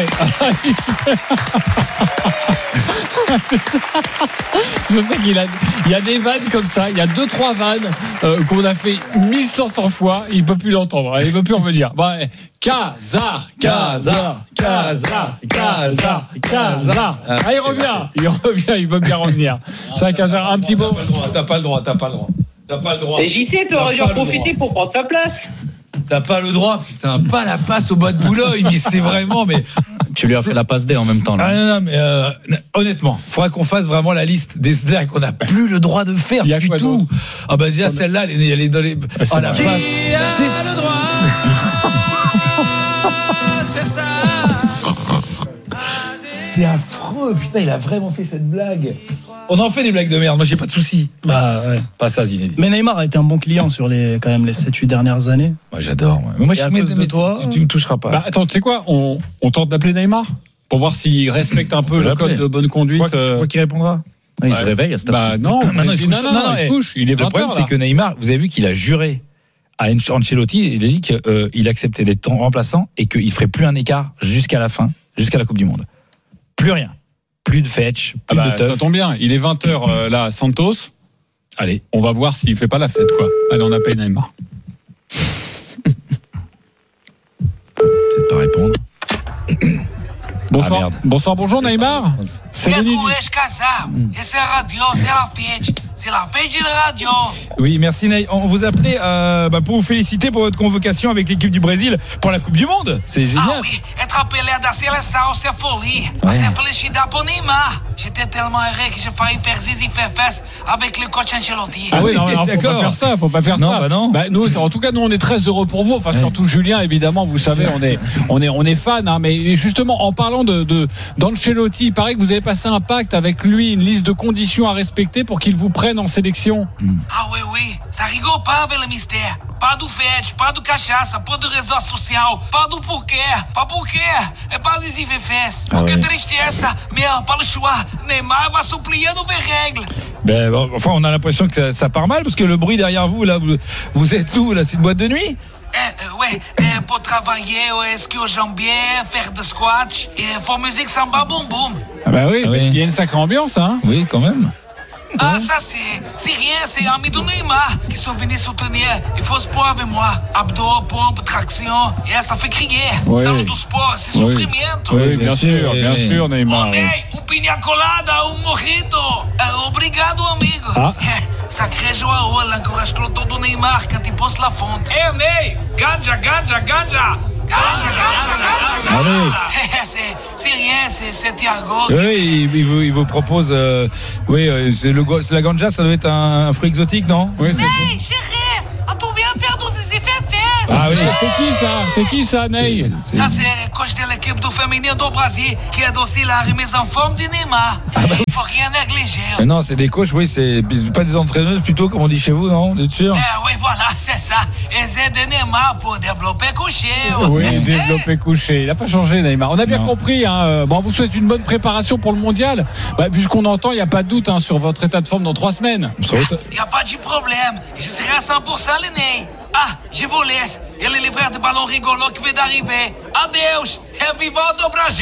Je sais qu'il a, il y a des vannes comme ça, il y a deux trois vannes euh, qu'on a fait mille cinq cents fois, il peut plus l'entendre, il peut plus revenir. Bon, Cazard, Cazard, Cazard, Cazard, Cazard. Ah, il revient, il revient, il veut bien revenir. C'est un Cazard, un petit mot. T'as pas le droit, t'as pas le droit, t'as pas le droit. Et j'y sais, t'aurais dû en profiter pour prendre ta place. T'as pas le droit, putain, pas la passe au Bois de Boulogne, mais c'est vraiment, mais. Tu lui as fait la passe D en même temps, là. Ah non, non, mais euh, honnêtement, il faudra qu'on fasse vraiment la liste des slags qu'on n'a plus le droit de faire du tout. D'autre. Ah bah déjà, celle-là, elle est, elle est dans les. Ah, c'est ah, la passe. Qui a le droit de faire ça? C'est affreux, putain, il a vraiment fait cette blague. On en fait des blagues de merde, moi j'ai pas de soucis. Bah, ouais. Pas ça, Zinedine. Mais Neymar a été un bon client sur les, quand même, les sept huit dernières années. Moi j'adore. Moi, moi je à cause de toi, tu, tu me toucheras pas. Bah, attends, tu sais quoi, on, on tente d'appeler Neymar pour voir s'il respecte un peu le code de bonne conduite. Tu crois, euh... qu'il répondra? Il ouais. se réveille à cette heure-ci. Bah non, non, non, il se couche. Non, non, non, non, il se couche. Il est le problème, c'est que Neymar, vous avez vu qu'il a juré à Ancelotti, il a dit qu'il euh, acceptait d'être remplaçant et qu'il ferait plus un écart jusqu'à la fin, jusqu'à la Coupe du Monde. Plus rien. Plus de fetch, plus ah bah, de teuf. Ça tombe bien, il est vingt heures euh, là à Santos. Allez, on va voir s'il fait pas la fête, quoi. Allez, on appelle Neymar. Peut-être pas répondre. Bonsoir, ah, bonsoir, bonjour Neymar. C'est le c'est la radio, c'est la fête. C'est la fête de la radio. Oui, merci Ney. On vous appelait euh, bah, pour vous féliciter pour votre convocation avec l'équipe du Brésil pour la Coupe du Monde. C'est génial. Ah oui, être appelé da seleção, c'est folie. Ouais. C'est felicidade pour Neymar. J'étais tellement heureux que j'ai failli faire zizi fefes avec le coach Ancelotti. Ah oui, non, non, faut pas faire ça, faut pas faire non, ça. Bah non. Bah, nous, en tout cas, nous, on est très heureux pour vous. Enfin, ouais. Surtout Julien, évidemment, vous savez, on est, on est, on est fan. Hein, mais justement, en parlant de, de d'Ancelotti, il paraît que vous avez passé un pacte avec lui, une liste de conditions à respecter pour qu'il vous prenne en sélection. Mm. Ah oui, oui, ça rigole pas avec le mystère. Pas du fête, pas de cachaça, pas de réseau social, pas du poker, pas poker, et pas des ifefes. Ah que ouais. Tristesse, mais pas le choix. Neymar va s'oublier de nouvelles règles. Ben, bon, enfin, on a l'impression que ça part mal parce que le bruit derrière vous, là, vous, vous êtes où, là, c'est une boîte de nuit? Eh, euh, ouais, eh, pour travailler au S Q au jambier, faire de squash et faut musique samba boum boum. Ah bah oui, Ah oui. il y a une sacrée ambiance, hein. Oui, quand même. Ah, ça c'est, c'est rien, c'est amis de Neymar qui sont venus soutenir. Il faut sport avec moi. Abdos, pompes, traction. Et ça fait crier. Oui. Salut du sport, c'est Oui. sofrimento. Oui, bien sûr, bien oui. sûr, Neymar. Oh, Ney, un pina colada, un mojito. Eh, obrigado, amigo. Ah. Eh, Sacré Joao, l'encourage Clodo do Neymar quand il pose la fonte. Eh, Ney, ganja, ganja, ganja. Ganja, ganja, ganja. Allez. Eh, c'est, c'est rien, c'est, c'est Thiago. Oui, il, il, vous, il vous propose. Euh, oui, euh, c'est le go- c'est la ganja, ça doit être un, un fruit exotique, non? Oui, c'est Hey, chérie, on vient faire tous ces effets fesses. Ah oui. C'est qui ça? C'est qui ça, Ney? C'est- Ça, c'est le coach de l'équipe du féminin du Brésil qui aide aussi la remise en forme de Neymar. Il faut rien négliger. Euh, Non, c'est des coachs, oui, c'est pas des entraîneuses plutôt, comme on dit chez vous, non? Vous êtes sûr? Eh oui, voilà, c'est ça. Ils aident Neymar pour développer couché. Oui, Eh, développé couché. Il n'a pas changé, Neymar. On a bien Non. compris. Hein. Bon, on vous souhaite une bonne préparation pour le mondial. Bah, vu ce qu'on entend, il n'y a pas de doute hein, sur votre état de forme dans trois semaines. Il n'y a pas de problème. Je serai à cent pour cent l'aîné. Ah, je vous laisse. Il y a le livreur de ballon rigolo qui vient d'arriver. Adeus. Et viva do Brasil!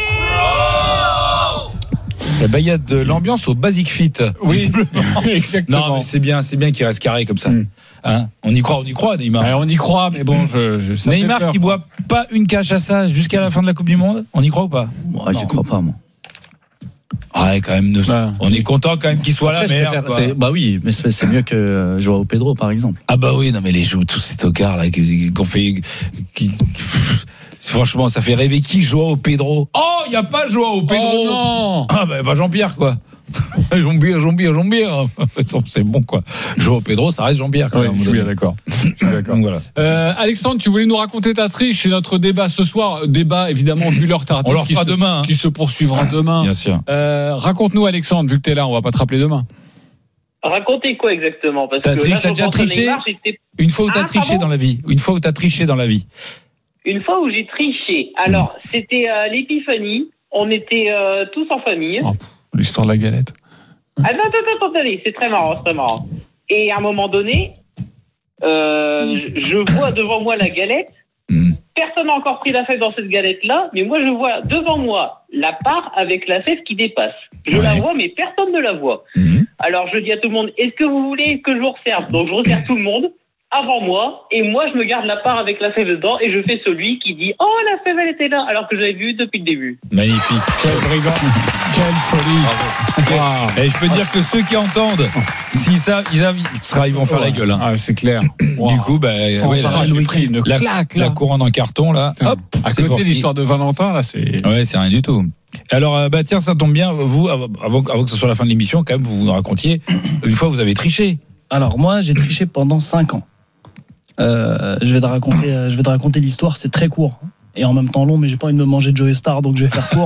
Eh ben, il y a de l'ambiance au Basic Fit. Oui, exactement. Non, mais c'est bien, c'est bien qu'il reste carré comme ça. Mm. Hein, on y croit, on y croit, Neymar. Ouais, on y croit, mais bon, je, je, ça me fait Neymar peur, qui quoi. boit pas une cachaça jusqu'à la fin de la Coupe du Monde, on y croit ou pas? Moi, j'y crois pas, moi. Ah, ouais, quand même. Nous, Bah, on est content quand même qu'il soit là, Après, je merde. préfère- quoi. c'est- Bah oui, mais c'est c'est mieux que euh, Joao Pedro, par exemple. Ah bah oui, non mais les joueurs, tous ces tocards là qui- qu'on fait, qui, pff, franchement, ça fait rêver qui? Joao Pedro. Oh, il y a pas Joao Pedro. Oh non. Ah bah, bah Jean-Pierre quoi. Jean-Pierre, Jean-Pierre, Jean-Pierre. C'est bon quoi. Joao Pedro, ça reste Jean-Pierre. Quand Oui, même, à un je moment suis bien donné. d'accord. Je suis d'accord. Donc voilà. Euh, Alexandre, tu voulais nous raconter ta triche. C'est notre débat ce soir. Débat, évidemment, vu l'heure tardive. On leur qui fera se- demain. hein. Qui se poursuivra demain. Bien sûr. Euh, raconte-nous, Alexandre, vu que t'es là, on va pas te rappeler demain. Racontez quoi exactement? Parce T'as que triché, là, t'as je déjà pense à triché Neymar, j'étais- Une fois où t'as Ah, triché pardon dans la vie. Une fois où t'as triché dans la vie. Une fois où j'ai triché. Alors, c'était à l'épiphanie. On était euh, tous en famille. Oh, l'histoire de la galette. Attends, attends, attends, attendez, c'est très marrant, c'est très marrant. Et à un moment donné, euh, je je vois devant moi la galette. Mm. Personne n'a encore pris la fève dans cette galette-là, mais moi je vois devant moi la part avec la fève qui dépasse. Je Ouais. la vois, mais personne ne la voit. Mhm. Alors je dis à tout le monde, est-ce que vous voulez que je vous resserve? Donc je resserre tout le monde avant moi, et moi je me garde la part avec la fève dedans, et je fais celui qui dit, oh la fève elle était là, alors que j'avais vu depuis le début. Magnifique. Quel brigand. Quelle folie. Wow. Et je peux dire que ceux qui entendent, s'ils savent, ils, savent, ils sera- ils vont faire la gueule. Hein. Ah, c'est clair. Wow. Du coup, bah, Oh, ouais, bah, la, j'ai pris une la, claque, la là. couronne en carton, là, Putain. hop, À c'est côté de parti. l'histoire de Valentin, là, c'est. Ouais, c'est rien du tout. Alors, euh, bah, tiens, ça tombe bien, vous, avant, avant que ce soit la fin de l'émission, quand même, vous nous racontiez, une fois, vous avez triché. Alors moi, j'ai triché pendant cinq ans. Euh, je vais te raconter, euh, je vais te raconter l'histoire. C'est très court et en même temps long, mais j'ai pas envie de me manger de Joey Star, donc je vais faire court.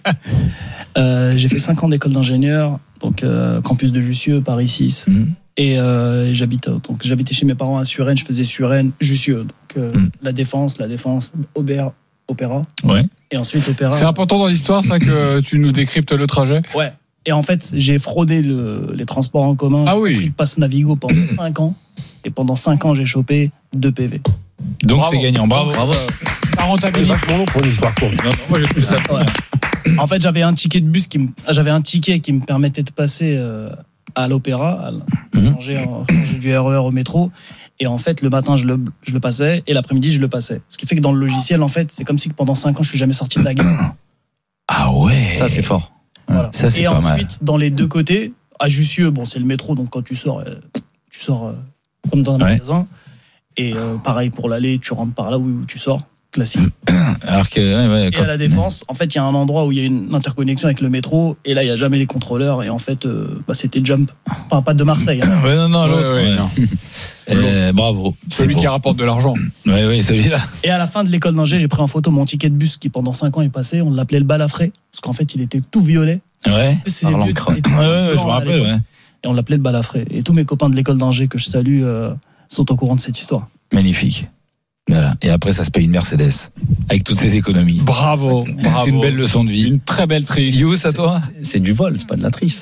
euh, j'ai fait cinq ans d'école d'ingénieur, donc euh, campus de Jussieu, Paris six, Mmh. et euh, j'habite donc j'habitais chez mes parents à Suresnes. Je faisais Suresnes, Jussieu, donc euh, Mmh. la défense, la défense, Aubert, Opéra, Ouais. et ensuite Opéra. C'est important dans l'histoire, ça, que tu nous décryptes le trajet. Ouais. Et en fait, j'ai fraudé le, les transports en commun. Ah oui. J'ai pris le pass Navigo pendant cinq ans. Et pendant cinq ans, j'ai chopé deux P V. Donc, Bravo. c'est gagnant. Bravo. Bravo. Ça rentabilise. long pour une histoire courte. Non, non, moi, j'ai trouvé ça. Ouais. En fait, j'avais un ticket de bus qui me, j'avais un ticket qui me permettait de passer euh, à l'Opéra, à Mhm. changer, en- changer du R E R au métro. Et en fait, le matin, je le, je le passais, et l'après-midi, je le passais. Ce qui fait que dans le logiciel, en fait, c'est comme si pendant cinq ans, je suis jamais sorti de la gare. Ah ouais. Ça, c'est fort. Voilà. Ça, c'est et pas mal. ensuite, dans les deux côtés, à Jussieu, bon, c'est le métro, donc quand tu sors, euh, tu sors euh, comme dans un Ouais. magasin. Et euh, pareil pour l'aller, tu rentres par là où, où tu sors, classique. Alors que, ouais, ouais, Et quand- à la Défense, en fait, il y a un endroit où il y a une interconnexion avec le métro, et là, il n'y a jamais les contrôleurs, et en fait, euh, bah, c'était Jump. Enfin, pas de Marseille. Hein. Ouais, non, non, Ouais, l'autre. ouais, ouais. non. Euh, bravo. C'est Celui beau. qui rapporte de l'argent. Ouais, ouais, celui-là. Et à la fin de l'école d'ingé, j'ai pris en photo mon ticket de bus qui, pendant cinq ans, est passé. On l'appelait le balafré, parce qu'en fait, il était tout violet. Ouais. C'est Ah, les vieux l'encre. qui étaient Ouais, tout ouais, je blancs me à rappelle, l'époque. ouais. Et on l'appelait le balafré. Et tous mes copains de l'école d'ingé que je salue euh, sont au courant de cette histoire. Magnifique. Voilà. Et après, ça se paye une Mercedes. Avec toutes ses économies. Bravo. Bravo. C'est une belle leçon de vie. Une très belle triche. Yous, à toi? C'est du vol, c'est pas de la triche. ça.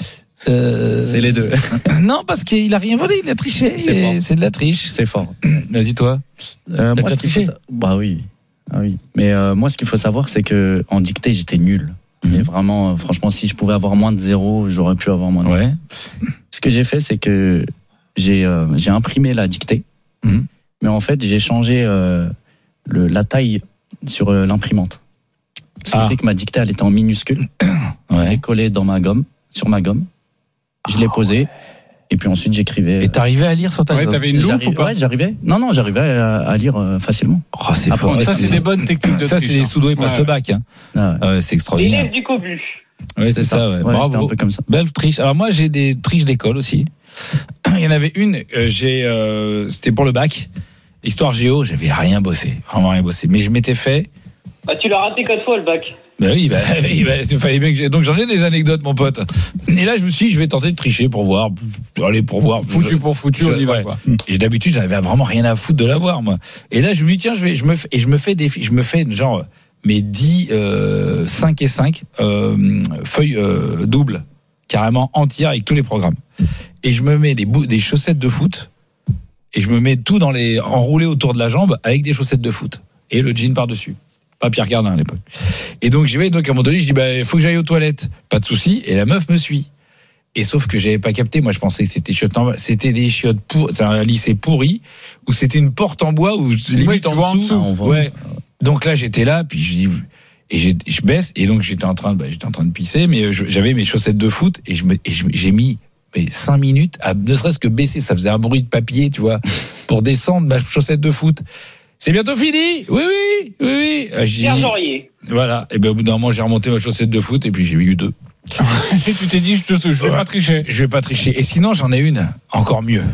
Euh, C'est les deux. Non, parce qu'il a rien volé, il a triché. C'est fort. C'est de la triche. C'est fort. Vas-y, toi. Euh, T'as moi, déjà ce qu'il faut triché sa- Bah oui. Ah oui. Mais euh, moi, ce qu'il faut savoir, c'est que en dictée, j'étais nul. Mais vraiment, euh, franchement, si je pouvais avoir moins de zéro, j'aurais pu avoir moins de Ouais. Ce que j'ai fait, c'est que j'ai euh, j'ai imprimé la dictée, Mhm. mais en fait, j'ai changé euh, le, la taille sur euh, l'imprimante. Ce qui Ah. fait que ma dictée, elle était en minuscule. Je l'ai collée dans ma gomme, sur ma gomme. Je l'ai posée. Et puis ensuite, j'écrivais. Et t'arrivais à lire sur ta Ouais, gomme. t'avais une loupe J'arrive- ou pas? Ouais, j'arrivais. Non, non, j'arrivais à, à lire euh, facilement. Oh, c'est Après, fort. on- Ça, c'est des bonnes techniques de Ça, c'est triche, les hein. sous-doués passent Ouais. le bac. Hein. Ah ouais. Ah ouais, c'est extraordinaire. L'élève du cobu. Ouais, c'est ça, ouais. Ouais, c'était Bravo. un peu comme ça. Belle triche. Alors moi, j'ai des triches d'école aussi. Il y en avait une, euh, j'ai, euh, c'était pour le bac. Histoire géo, j'avais rien bossé, vraiment rien bossé. Mais je m'étais fait. Bah, tu l'as raté quatre fois le bac. Bah oui, bah, oui, bah, il fallait bien que j'ai- donc j'en ai des anecdotes, mon pote. Et là, je me suis dit, je vais tenter de tricher pour voir. Allez, pour voir. Foutu Je- pour foutu, je- on y va, ouais. quoi. Et d'habitude, j'avais vraiment rien à foutre de l'avoir, moi. Et là, je me dis, tiens, je vais, je me fais, et je me fais des, je me fais genre mes dix, euh, cinq et cinq euh, feuilles euh, doubles, carrément entières avec tous les programmes. Et je me mets des, bou- des chaussettes de foot. Et je me mets tout dans les enroulé autour de la jambe avec des chaussettes de foot et le jean par dessus. Pas Pierre Cardin à l'époque. Et donc j'y vais, donc à un moment donné, je dis bah il faut que j'aille aux toilettes. Pas de souci. Et la meuf me suit. Et sauf que j'avais pas capté. Moi je pensais que c'était chiottes en- c'était des chiottes pour, c'est un lycée pourri où c'était une porte en bois où limite tu en vois en dessous. dessous. Ah, on voit. Ouais. Donc là j'étais là, puis je dis et j'ai- je baisse et donc j'étais en train de bah, j'étais en train de pisser, mais je- j'avais mes chaussettes de foot et je me et je- j'ai mis mais cinq minutes à ne serait-ce que baisser, ça faisait un bruit de papier, tu vois, pour descendre ma chaussette de foot. C'est bientôt fini. Oui, oui, oui, oui. Ah, j'ai- Pierre Jorier. Voilà. Et ben au bout d'un moment, j'ai remonté ma chaussette de foot et puis j'ai eu deux. Et tu t'es dit, je, te, je vais Ouais. pas tricher. Je vais pas tricher. Et sinon, j'en ai une encore mieux.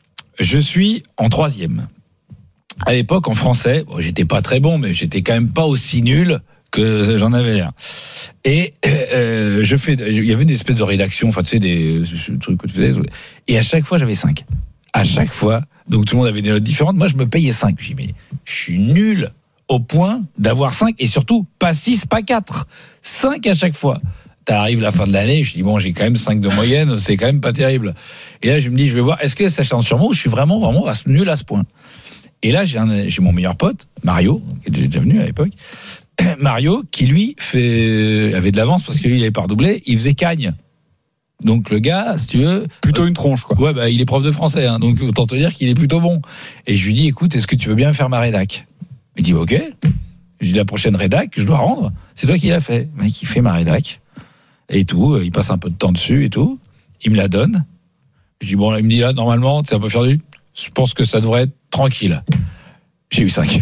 Je suis en troisième. À l'époque, en français, bon, j'étais pas très bon, mais j'étais quand même pas aussi nul que j'en avais l'air. Et euh, je fais, il y avait une espèce de rédaction, enfin tu sais des ce trucs que tu faisais. Et à chaque fois, j'avais cinq. À chaque fois, donc tout le monde avait des notes différentes. Moi, je me payais cinq. Je dis mais je suis nul au point d'avoir cinq et surtout pas six, pas quatre, cinq à chaque fois. T'arrives la fin de l'année, je dis bon, j'ai quand même cinq de moyenne, c'est quand même pas terrible. Et là, je me dis, je vais voir, est-ce que ça change sur moi ou je suis vraiment vraiment à ce- nul à ce point. Et là, j'ai un, j'ai mon meilleur pote, Mario, qui est déjà venu à l'époque. Mario, qui lui fait, avait de l'avance parce que lui, il avait pas redoublé, il faisait cagne. Donc le gars, si tu veux, Plutôt une tronche, quoi. ouais, bah il est prof de français, hein, donc autant te dire qu'il est plutôt bon. Et je lui dis, écoute, est-ce que tu veux bien faire ma rédac? Il dit, ok. Je dis, la prochaine rédac que je dois rendre, c'est toi qui l'as fait. Le mec, il fait ma rédac et tout, il passe un peu de temps dessus et tout. Il me la donne. Je dis, bon, là, il me dit, là, normalement, c'est un peu faire du. Je pense que ça devrait être tranquille. J'ai eu cinq.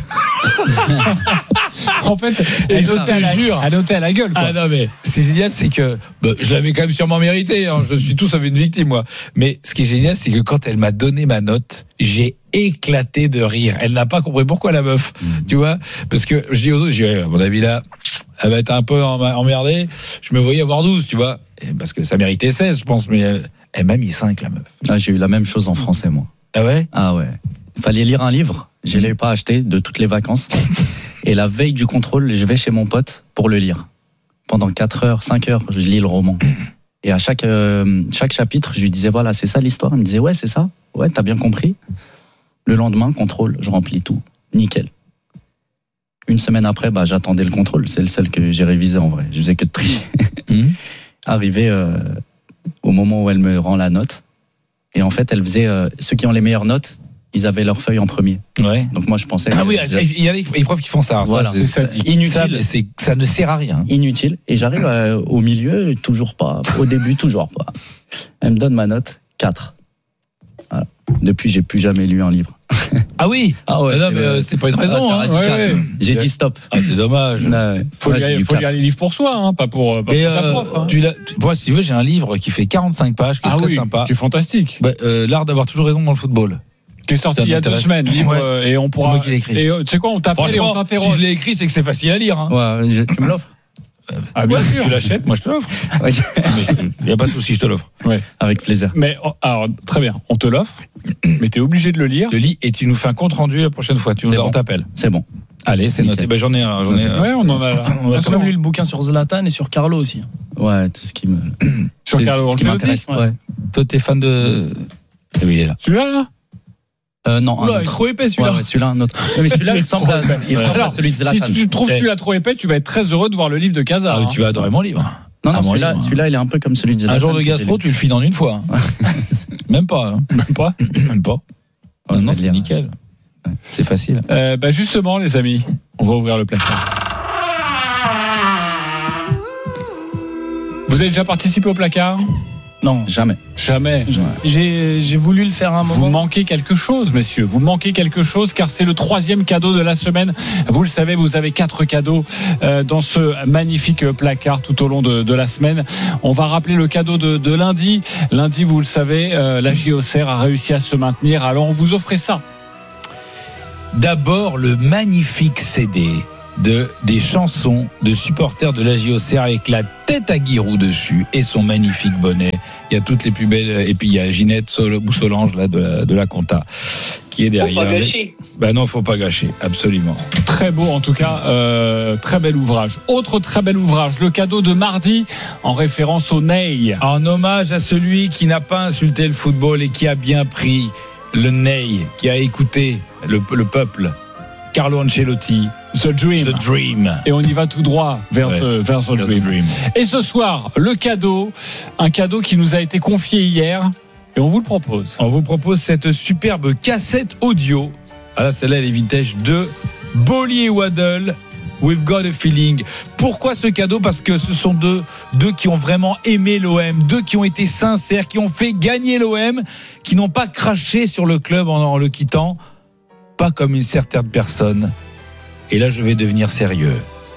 En fait, Et elle je notait à la- te jure. elle notait à la gueule, quoi. Ah non, mais c'est génial, c'est que bah, je l'avais quand même sûrement mérité. Hein, je suis tous avec une victime, moi. Mais ce qui est génial, c'est que quand elle m'a donné ma note, j'ai éclaté de rire. Elle n'a pas compris pourquoi la meuf, tu vois. Parce que je dis aux autres, je dis, ouais, à mon avis là, elle va être un peu emmerdée. Je me voyais avoir douze, tu vois. Et parce que ça méritait seize, je pense. Mais elle, elle m'a mis cinq, la meuf. Ah, j'ai eu la même chose en français, moi. Ah ouais? Ah ouais. Il fallait lire un livre. Je ne l'ai pas acheté de toutes les vacances. Et la veille du contrôle, je vais chez mon pote pour le lire. Pendant quatre heures, cinq heures, je lis le roman. Et à chaque, euh, chaque chapitre, je lui disais, voilà, c'est ça l'histoire. Il me disait, ouais, c'est ça. Ouais, t'as bien compris. Le lendemain, contrôle, je remplis tout. Nickel. Une semaine après, bah, j'attendais le contrôle. C'est le seul que j'ai révisé en vrai. Je faisais que de trier. Arrivé euh, au moment où elle me rend la note. Et en fait, elle faisait, euh, ceux qui ont les meilleures notes, ils avaient leur feuille en premier. Ouais. Donc moi, je pensais. Ah oui, que- il y a des les profs qui font ça. Voilà, ça, c'est, c'est ça. ça, Inutile. Ça, mais c'est, ça ne sert à rien. Inutile. Et j'arrive euh, au milieu, toujours pas. Au début, toujours pas. Elle me donne ma note, quatre. Voilà. Depuis, j'ai plus jamais lu un livre. Ah oui. Ah ouais. Ah non, c'est, mais euh, c'est pas une raison. ah, c'est hein. radical. Ouais, ouais. J'ai dit stop. Ah, c'est dommage. Ouais. Faut, Ouais, lire, j'ai du faut quatre. lire les livres pour soi, hein, pas pour, pas Mais pour ta euh, prof. Hein. tu l'as, tu, moi, si tu veux, j'ai un livre qui fait quarante-cinq pages, qui est Ah très oui, sympa. qui est fantastique. Bah, euh, l'art d'avoir toujours raison dans le football. Qui est sorti Ça il y a deux m'intéresse. semaines, livre, Ouais. euh, et on pourra. C'est moi qui l'ai écrit. Et euh, tu sais quoi, on t'appelle et on Franchement, t'interroge. si je l'ai écrit, c'est que c'est facile à lire. Hein. Ouais, je- tu me l'offres. Ah, bien Ouais, sûr. tu l'achètes, moi je te l'offre. Ouais. Il n'y a pas de souci, je te l'offre. Ouais. Avec plaisir. Mais oh, alors très bien, on te l'offre, mais t'es obligé de le lire. Je te lis et tu nous fais un compte rendu la prochaine fois. Tu nous C'est on bon. t'appelle. C'est bon. Allez, c'est noté. Ben, j'en ai un. J'en ai, ouais, on en a. On a quand même lu le bouquin sur Zlatan et sur Carlo aussi. Ouais, tout ce qui me. Sur Carlo, ce qui m'intéresse. Ouais. ouais. Toi, t'es fan de. Oui, il est là. Celui-là, là Euh, non, Oula, un il est trop épais celui-là. Ouais, ouais, celui-là, un autre. Non, mais celui-là, il ressemble, à, il ressemble Alors, à celui de Zlatan. Si tu trouves celui-là trop épais, tu vas être très heureux de voir le livre de Casa. Ah, hein. tu vas adorer mon livre. Non, non, Ah, mon celui-là, livre. celui-là, il est un peu comme celui de Zlatan. Un jour de gastro, tu le files en une fois. Même pas. Hein. Même pas. Même pas. Oh, non, je non, vais c'est le lire. nickel. C'est facile. Euh, bah justement, les amis, on va ouvrir le placard. Vous avez déjà participé au placard ? Non, jamais. Jamais. J'ai, j'ai voulu le faire un moment. Vous manquez quelque chose, messieurs. Vous manquez quelque chose car c'est le troisième cadeau de la semaine. Vous le savez, vous avez quatre cadeaux euh, dans ce magnifique placard tout au long de, de la semaine. On va rappeler le cadeau de, de lundi. Lundi, vous le savez, euh, la J O C R a réussi à se maintenir. Alors, on vous offrait ça. D'abord, le magnifique C D de des chansons de supporters de la J O C R avec la tête à Giroud dessus et son magnifique bonnet. Il y a toutes les plus belles, et puis il y a Ginette Sol, ou Solange là de la, de la Compta qui est derrière. Faut pas gâcher. Ben non, faut pas gâcher, absolument. Très beau en tout cas, euh, très bel ouvrage. Autre très bel ouvrage, le cadeau de mardi en référence au Ney. En hommage à celui qui n'a pas insulté le football et qui a bien pris le Ney, qui a écouté le, le peuple. Carlo Ancelotti. The Dream. The Dream. Et on y va tout droit vers, Ouais, ce, vers, the, vers dream. the Dream. Et ce soir, le cadeau, un cadeau qui nous a été confié hier et on vous le propose. On vous propose cette superbe cassette audio. Ah là, celle-là, elle est vintage de Bolly et Waddle. We've got a feeling. Pourquoi ce cadeau ? Parce que ce sont deux, deux qui ont vraiment aimé l'O M, deux qui ont été sincères, qui ont fait gagner l'O M, qui n'ont pas craché sur le club en, en le quittant. Pas comme une certaine personne. Et là, je vais devenir sérieux.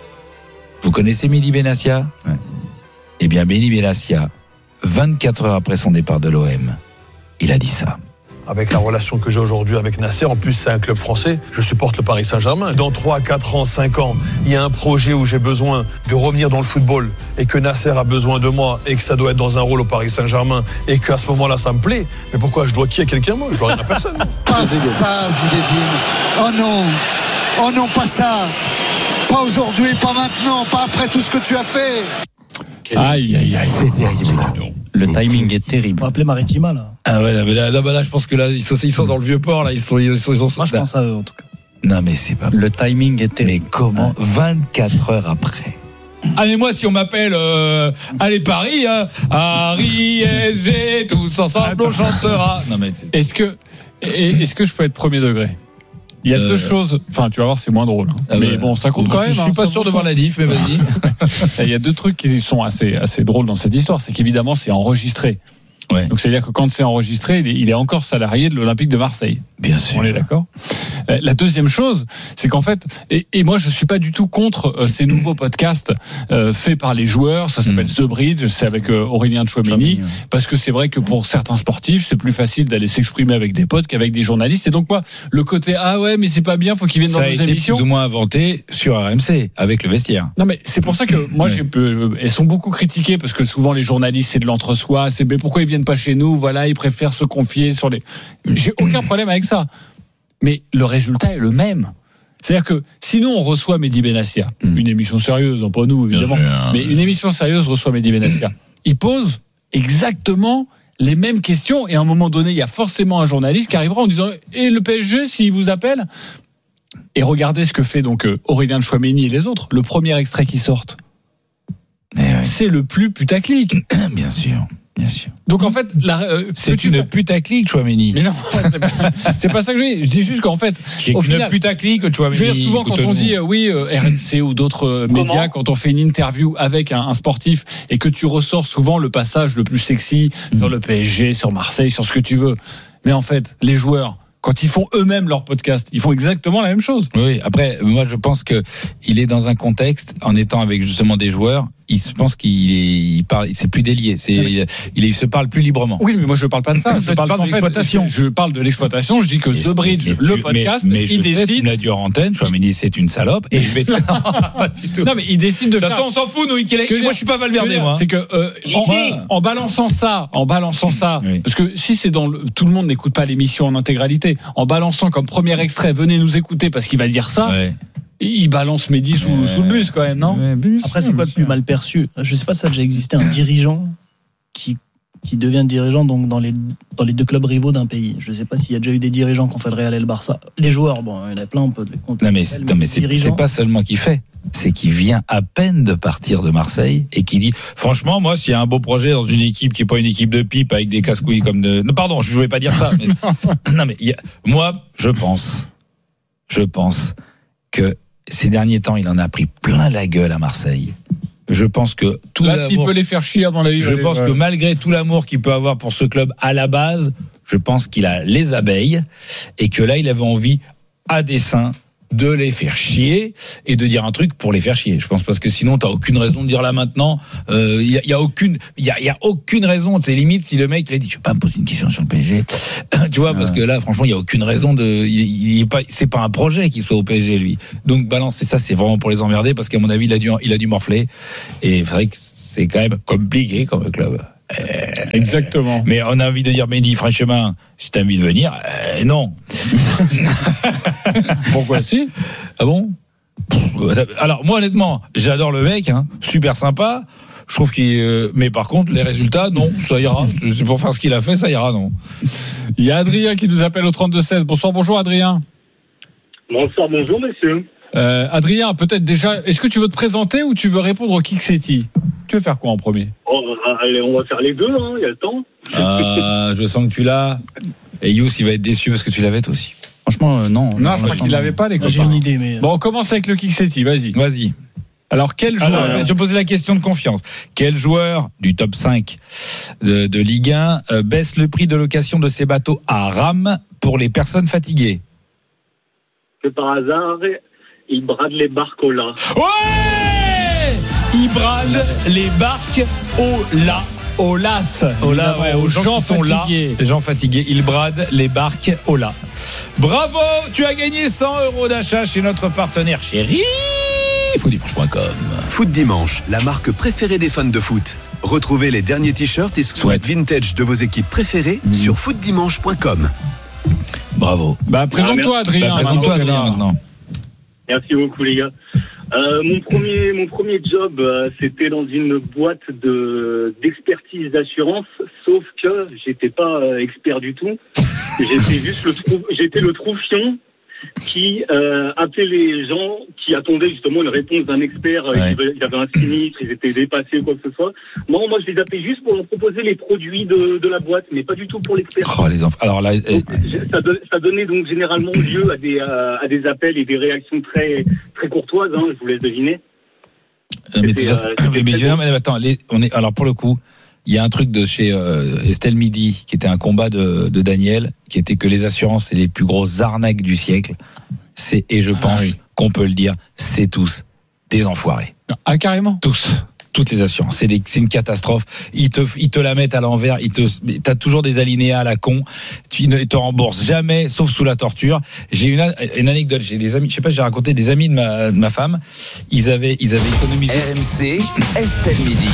Vous connaissez Mehdi Benassia ? Ouais. Eh bien, Mehdi Benassia, vingt-quatre heures après son départ de l'O M, il a dit ça. Avec la relation que j'ai aujourd'hui avec Nasser, en plus c'est un club français, je supporte le Paris Saint-Germain. Dans trois, quatre ans, cinq ans, il y a un projet où j'ai besoin de revenir dans le football et que Nasser a besoin de moi et que ça doit être dans un rôle au Paris Saint-Germain et qu'à ce moment-là ça me plaît. Mais pourquoi je dois qui à quelqu'un moi ? Je dois rien à personne. Pas ça, Zinedine. Oh non, oh non, pas ça. Pas aujourd'hui, pas maintenant, pas après tout ce que tu as fait. Aïe, aïe, aïe. C'est terrible. Le timing est terrible. On va appeler Maritima là. Ah ouais, là, mais là, là, bah là, je pense que là, ils sont, ils sont dans le vieux port, là, ils sont, ils sont, ils sont. Moi je là. pense à eux en tout cas. Non, mais c'est pas. Le timing est terrible. Mais comment vingt-quatre heures après. Ah mais moi si on m'appelle euh, allez Paris hein, Paris S G tous ensemble on chantera. Non mais c'est... Est-ce que, est-ce que je peux être premier degré ? Il y a Euh... deux choses. Enfin, tu vas voir, c'est moins drôle. Hein. Ah mais ouais. bon, ça compte quand même. Je suis hein, pas sûr de voir la diff, mais vas-y. Il y a deux trucs qui sont assez, assez drôles dans cette histoire. C'est qu'évidemment, c'est enregistré. Ouais. Donc, c'est-à-dire que quand c'est enregistré, il est, il est encore salarié de l'Olympique de Marseille. Bien sûr. On est d'accord. Euh, la deuxième chose, c'est qu'en fait, et, et moi, je suis pas du tout contre euh, ces nouveaux podcasts euh, faits par les joueurs. Ça s'appelle mmh. The Bridge. C'est avec euh, Aurélien Tchouameni. Parce que c'est vrai que pour certains sportifs, c'est plus facile d'aller s'exprimer avec des potes qu'avec des journalistes. Et donc, moi, le côté ah ouais, mais c'est pas bien, faut qu'ils viennent ça dans a nos été émissions. Plus ou moins inventé sur R M C avec le vestiaire. Non, mais c'est pour ça que moi, ouais. j'ai peu, elles sont beaucoup critiquées parce que souvent les journalistes c'est de l'entre-soi. C'est mais pourquoi ils viennent pas chez nous ? Voilà, ils préfèrent se confier sur les. J'ai aucun problème avec ça. Mais le résultat est le même. C'est-à-dire que si nous on reçoit Mehdi Benassia, mmh. une émission sérieuse, pas nous évidemment, sûr, mais une émission sérieuse reçoit Mehdi Benassia, il pose exactement les mêmes questions et à un moment donné il y a forcément un journaliste qui arrivera en disant et le P S G s'il vous appelle. Et regardez ce que fait donc Aurélien Tchouameni et les autres. Le premier extrait qui sort, ouais. c'est le plus putaclic. Bien sûr. Bien sûr. Donc en fait, la, euh, c'est une putaclic, Tchouameni. Mais non, c'est pas, c'est pas ça que je dis. Je dis juste qu'en fait, c'est une final, putaclic, Tchouameni. Je veux dire souvent quand on dit euh, oui, euh, R M C ou d'autres euh, médias, quand on fait une interview avec un, un sportif et que tu ressors souvent le passage le plus sexy mmh. sur le P S G, sur Marseille, sur ce que tu veux. Mais en fait, les joueurs, quand ils font eux-mêmes leur podcast, ils font exactement la même chose. Oui. Après, moi, je pense que il est dans un contexte, en étant avec justement des joueurs, il se pense qu'il est, il parle, c'est plus délié. C'est, il, il, il se parle plus librement. Oui, mais moi je parle pas de ça. Je parle de l'exploitation. Fait, je parle de l'exploitation. Je dis que The Bridge, mais, le podcast, mais, mais il décide. Tu me l'as dit en antenne. Je me dis c'est une salope. Et je vais. Te... non, pas du tout. Non, mais il décide de. De toute façon, on s'en fout. Nous, il... que moi, je suis pas Valverde, moi. C'est que euh, en, en balançant ça, en balançant ça, oui. Parce que si c'est dans le, tout le monde n'écoute pas l'émission en intégralité. En balançant comme premier extrait, venez nous écouter parce qu'il va dire ça. Ouais. Il balance Mehdi sous, euh, sous le bus quand même, non? Après, c'est quoi le plus mal perçu? Je sais pas si ça a déjà existé un dirigeant qui, qui devient dirigeant donc dans les, dans les deux clubs rivaux d'un pays. Je sais pas s'il y a déjà eu des dirigeants qui ont fait le Real et le Barça. Les joueurs, bon, il y en a plein, on peut les compter. Non, mais, c'est, non, mais c'est, c'est pas seulement qu'il fait. C'est qu'il vient à peine de partir de Marseille et qui dit, franchement, moi, s'il y a un beau projet dans une équipe qui est pas une équipe de pipe avec des casse-couilles comme de, non, pardon, je voulais pas dire ça, mais, non, mais, y a, moi, je pense, je pense que ces derniers temps, il en a pris plein la gueule à Marseille. Je pense que tout là, l'amour, s'il peut les faire chier avant la vie, je pense que malgré tout l'amour qu'il peut avoir pour ce club à la base, je pense qu'il a les abeilles et que là, il avait envie à dessein de les faire chier et de dire un truc pour les faire chier. Je pense parce que sinon t'as aucune raison de dire là maintenant. Il euh, y, a, y a aucune, il y a, y a aucune raison. C'est limite si le mec il a dit je vais pas me poser une question sur le P S G. Tu vois, ouais. Parce que là franchement il y a aucune raison de. Il, il est pas, c'est pas un projet qu'il soit au P S G lui. Donc balancer ça c'est vraiment pour les emmerder parce qu'à mon avis il a dû, il a dû morfler. Et c'est vrai que c'est quand même compliqué comme club. Exactement. Mais on a envie de dire Mehdi, franchement, si t'as envie de venir, euh, non. Pourquoi si? Ah bon? Alors moi honnêtement, j'adore le mec, hein, super sympa. Je trouve qu'il, euh, mais par contre les résultats, non, ça ira. C'est pour faire ce qu'il a fait, ça ira, non. Il y a Adrien qui nous appelle au trente-deux seize. Bonsoir, bonjour Adrien. Bonsoir, bonjour monsieur. Euh, Adrien, peut-être déjà, est-ce que tu veux te présenter ou tu veux répondre au Kiksetti? Tu veux faire quoi en premier? Oh, allez, on va faire les deux, hein, il y a le temps. Ah, je sens que tu l'as. Et Youss, il va être déçu parce que tu l'avais toi aussi. Franchement, euh, non. Non, je crois qu'il l'avait pas, les copains. J'ai une idée, mais. Bon, on commence avec le Kiksetti, vas-y. Vas-y. Alors, quel joueur. Alors, je vais te poser la question de confiance. Quel joueur du top cinq de, de Ligue un euh, baisse le prix de location de ses bateaux à rame pour les personnes fatiguées? Que par hasard, il brade les barques au là. Ouais! Il brade les barques au là. Au las. Au là, ouais, aux gens, gens qui sont fatigués. là. Les gens fatigués, ils bradent les barques au là. Bravo! Tu as gagné cent euros d'achat chez notre partenaire chéri. foot dimanche point com. Foot Dimanche, la marque préférée des fans de foot. Retrouvez les derniers t-shirts et sweats vintage de vos équipes préférées mmh. sur foot dimanche point com. Bravo. Bah, présente-toi, ah, Adrien. Bah, présente-toi, Adrien, maintenant. Merci beaucoup, les gars. Euh, mon premier, mon premier job, euh, c'était dans une boîte de d'expertise d'assurance, sauf que j'étais pas euh, expert du tout. J'étais juste le trou, j'étais le troufion qui euh, appelait les gens qui attendaient justement une réponse d'un expert. Euh, ouais. Il y avait un sinistre, ils étaient dépassés ou quoi que ce soit. Moi, moi, je les appelais juste pour leur proposer les produits de, de la boîte, mais pas du tout pour l'expert. Oh, les enfants. Alors là, donc, ça, don, ça donnait donc généralement lieu à des à, à des appels et des réactions très très courtoises. Hein, je vous laisse deviner. Euh, mais, déjà, euh, mais, mais, non, mais attends, les, on est alors pour le coup. Il y a un truc de chez euh, Estelle Midi qui était un combat de, de Daniel, qui était que les assurances c'est les plus grosses arnaques du siècle. C'est et je pense ah, oui. qu'on peut le dire, c'est tous des enfoirés. Ah carrément. Tous. Toutes les assurances, c'est, des, c'est une catastrophe. Ils te, ils te la mettent à l'envers. Ils te, t'as toujours des alinéas à la con. Tu ne te rembourses jamais, sauf sous la torture. J'ai une, une anecdote. J'ai des amis, je sais pas, j'ai raconté des amis de ma, de ma femme. Ils avaient, ils avaient économisé. R M C, Estelle Midi.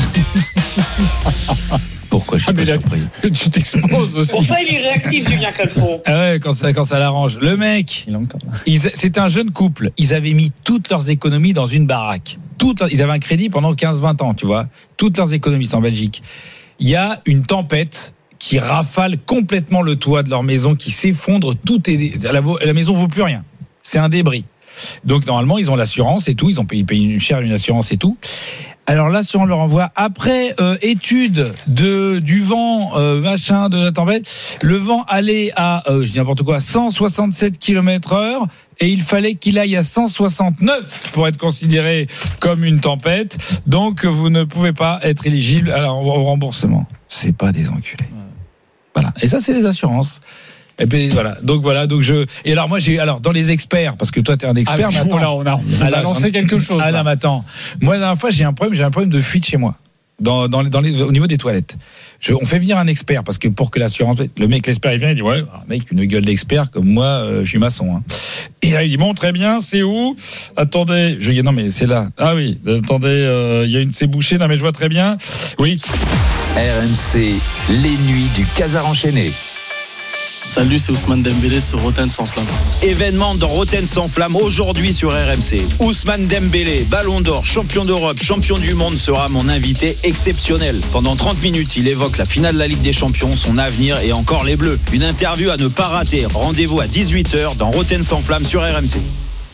Pourquoi je suis ah, pas surpris? Tu t'exposes aussi. Pour ça, il est réactif, Julien Calfon. Ah ouais, quand ça, quand ça l'arrange. Le mec, ils, c'est un jeune couple. Ils avaient mis toutes leurs économies dans une baraque. Toutes, ils avaient un crédit pendant quinze vingt ans, tu vois. Toutes leurs économies, c'est en Belgique. Il y a une tempête qui rafale complètement le toit de leur maison, qui s'effondre. Tout est, la, la maison vaut plus rien. C'est un débris. Donc, normalement, ils ont l'assurance et tout. Ils ont payé, payé une chère une assurance et tout. Alors là, si on leur envoie après euh, étude de du vent euh, machin de la tempête, le vent allait à euh, je dis n'importe quoi cent soixante-sept kilomètres heure et il fallait qu'il aille à cent soixante-neuf pour être considéré comme une tempête. Donc vous ne pouvez pas être éligible alors, au remboursement. C'est pas des enculés. Voilà. Et ça c'est les assurances. Et puis voilà, donc voilà, donc je et alors moi j'ai alors dans les experts parce que toi t'es un expert, ah, mais attends, là, on a, on a, a lancé quelque chose. Ah là, mais attends, moi la dernière fois j'ai un problème, j'ai un problème de fuite chez moi dans dans, dans les au niveau des toilettes. Je, on fait venir un expert parce que pour que l'assurance, le mec l'expert il vient il dit ouais, mec une gueule d'expert comme moi, euh, je suis maçon. Hein. Et là il dit bon très bien, c'est où? Attendez, je dis non mais c'est là. Ah oui, attendez, il euh, y a une c'est bouché, non mais je vois très bien. Oui. R M C, les nuits du Casar enchaîné. Salut, c'est Ousmane Dembélé sur Rotten sans flamme. Événement de Rotten sans flamme aujourd'hui sur R M C. Ousmane Dembélé, Ballon d'Or, champion d'Europe, champion du monde sera mon invité exceptionnel. Pendant trente minutes, il évoque la finale de la Ligue des Champions, son avenir et encore les Bleus. Une interview à ne pas rater. Rendez-vous à dix-huit heures dans Rotten sans flamme sur R M C.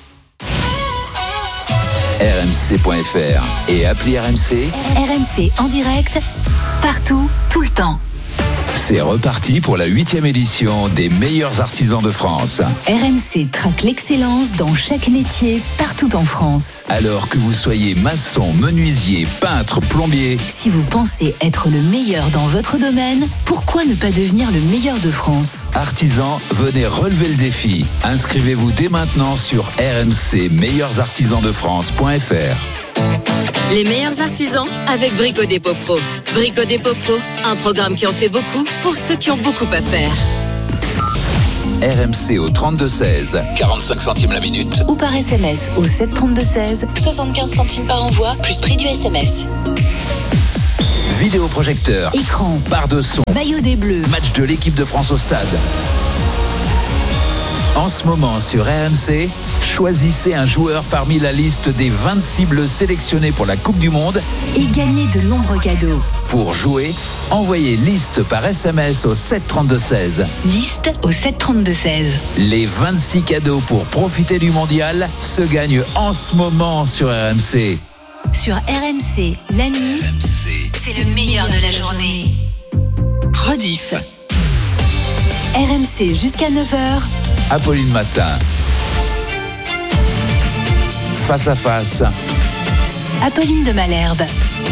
R M C point F R et appli R M C. R M C en direct, partout, tout le temps. C'est reparti pour la huitième édition des meilleurs artisans de France. R M C traque l'excellence dans chaque métier, partout en France. Alors que vous soyez maçon, menuisier, peintre, plombier. Si vous pensez être le meilleur dans votre domaine, pourquoi ne pas devenir le meilleur de France ? Artisans, venez relever le défi. Inscrivez-vous dès maintenant sur R M C meilleurs artisans de France point F R. Les meilleurs artisans avec Brico Dépôt Pro. Brico Dépôt Pro, un programme qui en fait beaucoup pour ceux qui ont beaucoup à faire. R M C au trente-deux seize, quarante-cinq centimes la minute. Ou par S M S au sept trente-deux seize, soixante-quinze centimes par envoi, plus prix du S M S. Vidéoprojecteur, écran, barre de son, maillot des Bleus, match de l'équipe de France au stade. En ce moment sur R M C, choisissez un joueur parmi la liste des vingt-six Bleus sélectionnés pour la Coupe du Monde et gagnez de nombreux cadeaux. Pour jouer, envoyez liste par S M S au sept trente-deux seize. Liste au sept trente-deux seize. Les vingt-six cadeaux pour profiter du mondial se gagnent en ce moment sur R M C. Sur R M C, la nuit, R M C. C'est le meilleur de la journée. Rediff. R M C jusqu'à neuf heures. Apolline Matin. Face à face. Apolline de Malherbe.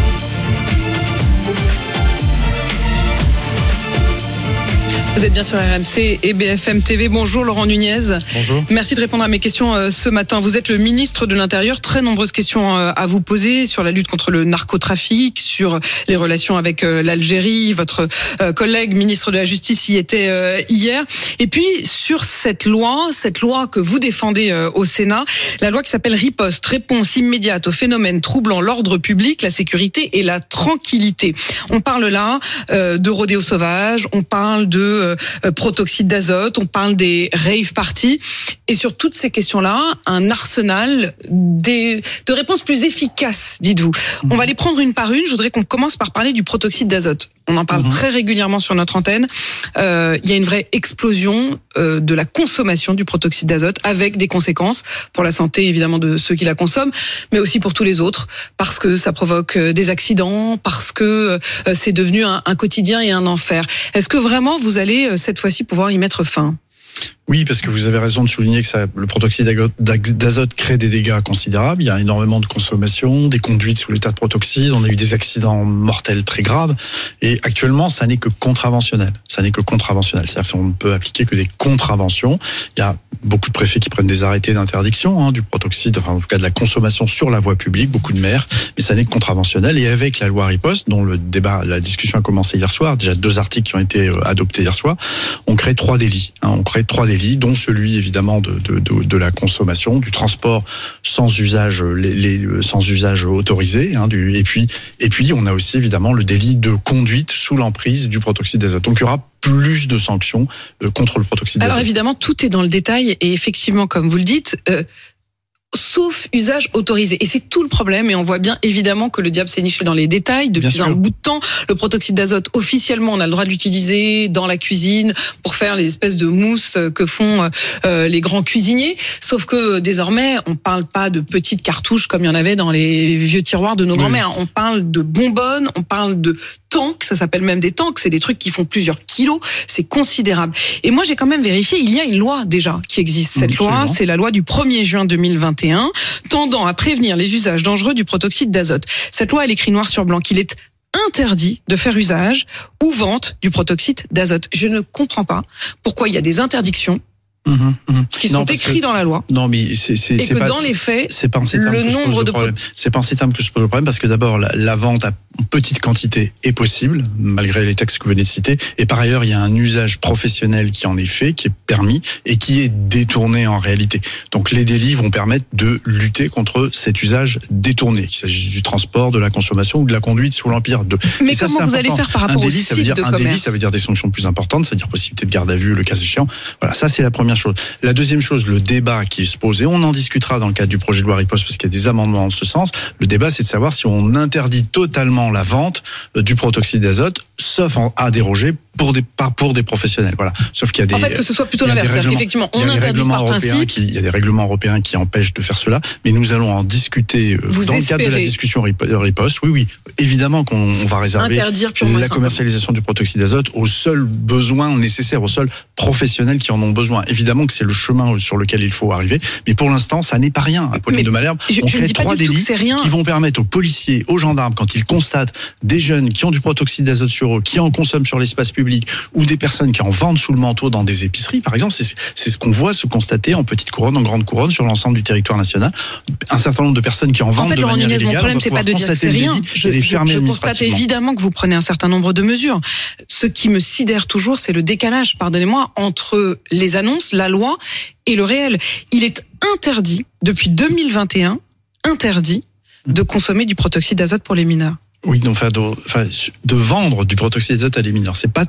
Vous êtes bien sur R M C et B F M T V. Bonjour Laurent Nunez. Bonjour. Merci de répondre à mes questions euh, ce matin. Vous êtes le ministre de l'Intérieur. Très nombreuses questions euh, à vous poser sur la lutte contre le narcotrafic, sur les relations avec euh, l'Algérie. Votre euh, collègue ministre de la Justice y était euh, hier. Et puis sur cette loi, cette loi que vous défendez euh, au Sénat, la loi qui s'appelle Riposte, réponse immédiate aux phénomènes troublant l'ordre public, la sécurité et la tranquillité. On parle là euh, de rodéo sauvage, on parle de euh, protoxyde d'azote, on parle des rave parties, et sur toutes ces questions-là, un arsenal des, de réponses plus efficaces, dites-vous. On va les prendre une par une. Je voudrais qu'on commence par parler du protoxyde d'azote. On en parle mmh. très régulièrement sur notre antenne. Euh, il y a une vraie explosion euh, de la consommation du protoxyde d'azote, avec des conséquences pour la santé évidemment de ceux qui la consomment, mais aussi pour tous les autres, parce que ça provoque des accidents, parce que euh, c'est devenu un, un quotidien et un enfer. Est-ce que vraiment vous allez cette fois-ci pouvoir y mettre fin ? Oui, parce que vous avez raison de souligner que ça, le protoxyde d'azote crée des dégâts considérables. Il y a énormément de consommation, des conduites sous l'état de protoxyde. On a eu des accidents mortels très graves. Et actuellement, ça n'est que contraventionnel. Ça n'est que contraventionnel. C'est-à-dire qu'on ne peut appliquer que des contraventions. Il y a beaucoup de préfets qui prennent des arrêtés d'interdiction hein, du protoxyde, enfin en tout cas de la consommation sur la voie publique, beaucoup de maires. Mais ça n'est que contraventionnel. Et avec la loi Riposte, dont le débat, la discussion a commencé hier soir, déjà deux articles qui ont été adoptés hier soir, on crée trois délits. Hein, on crée trois délits, dont celui évidemment de, de, de, de la consommation, du transport sans usage, les, les, sans usage autorisé, hein, du, et puis et puis on a aussi évidemment le délit de conduite sous l'emprise du protoxyde d'azote. Donc il y aura plus de sanctions euh, contre le protoxyde d'azote. Alors évidemment, tout est dans le détail et effectivement, comme vous le dites. Euh sauf usage autorisé. Et c'est tout le problème, et on voit bien évidemment que le diable s'est niché dans les détails depuis un bout de temps. Le protoxyde d'azote, officiellement, on a le droit de l'utiliser dans la cuisine pour faire les espèces de mousses que font euh, les grands cuisiniers. Sauf que désormais, on parle pas de petites cartouches comme il y en avait dans les vieux tiroirs de nos oui. grands-mères. On parle de bonbonnes, on parle de tanks, ça s'appelle même des tanks, c'est des trucs qui font plusieurs kilos, c'est considérable. Et moi, j'ai quand même vérifié, il y a une loi déjà qui existe. Cette Absolument. loi, c'est la loi du premier juin deux mille vingt et un, tendant à prévenir les usages dangereux du protoxyde d'azote. Cette loi, elle écrit noir sur blanc qu'il est interdit de faire usage ou vente du protoxyde d'azote. Je ne comprends pas pourquoi il y a des interdictions Mmh, mmh. qui non, sont écrits que, dans la loi. Non, mais c'est c'est et c'est que pas, dans les faits, c'est pas en ces termes le que nombre se pose de le problème. C'est pas en ces termes que se pose le problème parce que d'abord la, la vente, a, en petite quantité est possible, malgré les textes que vous venez de citer. Et par ailleurs, il y a un usage professionnel qui en est fait, qui est permis et qui est détourné en réalité. Donc les délits vont permettre de lutter contre cet usage détourné, qu'il s'agisse du transport, de la consommation ou de la conduite sous l'empire de. Mais et ça, comment c'est vous important. allez faire par rapport un délit, au ça veut site dire de un commerce délit, ça veut dire des sanctions plus importantes, c'est-à-dire possibilité de garde à vue, le cas échéant. Voilà, ça c'est la première chose. La deuxième chose, le débat qui se pose, et on en discutera dans le cadre du projet de loi riposte parce qu'il y a des amendements en ce sens. Le débat, c'est de savoir si on interdit totalement la vente du protoxyde d'azote, sauf en, à déroger pour des pas pour des professionnels. Voilà. Sauf qu'il y a des. En fait, que ce soit plutôt il y a des l'inverse. règlements- Effectivement, il y on a des interdit règlements par européens principe. qui- il y a des règlements européens qui empêchent de faire cela, mais nous allons en discuter euh, Vous dans le cadre de la espérez discussion rip- riposte. Oui, oui, évidemment qu'on on va réserver Interdire purement et la simplement. commercialisation du protoxyde d'azote aux seuls besoins nécessaires, aux seuls professionnels qui en ont besoin. Évidemment que c'est le chemin sur lequel il faut arriver, mais pour l'instant, ça n'est pas rien. Apolline Mais de Malherbe, je- on je ne crée dis pas trois du tout que délits c'est rien. qui vont permettre aux policiers, aux gendarmes, quand ils constatent des jeunes qui ont du protoxyde d'azote sur eux, qui en consomment sur l'espace public, ou des personnes qui en vendent sous le manteau dans des épiceries, par exemple, c'est c'est ce qu'on voit se constater en petite couronne, en grande couronne, sur l'ensemble du territoire national. Un certain nombre de personnes qui en En vendent fait, de Laurent manière Nunez, mon illégale. problème, vont c'est pas pouvoir de dire que constater c'est le rien. délit Je, et les je- fermer je constate administrativement. évidemment que vous prenez un certain nombre de mesures. Ce qui me sidère toujours, c'est le décalage, pardonnez-moi, entre les annonces, la loi et le réel. Il est interdit, depuis deux mille vingt et un, interdit de consommer du protoxyde d'azote pour les mineurs. Oui, donc, enfin, de, enfin, de vendre du protoxyde d'azote à des mineurs. C'est pas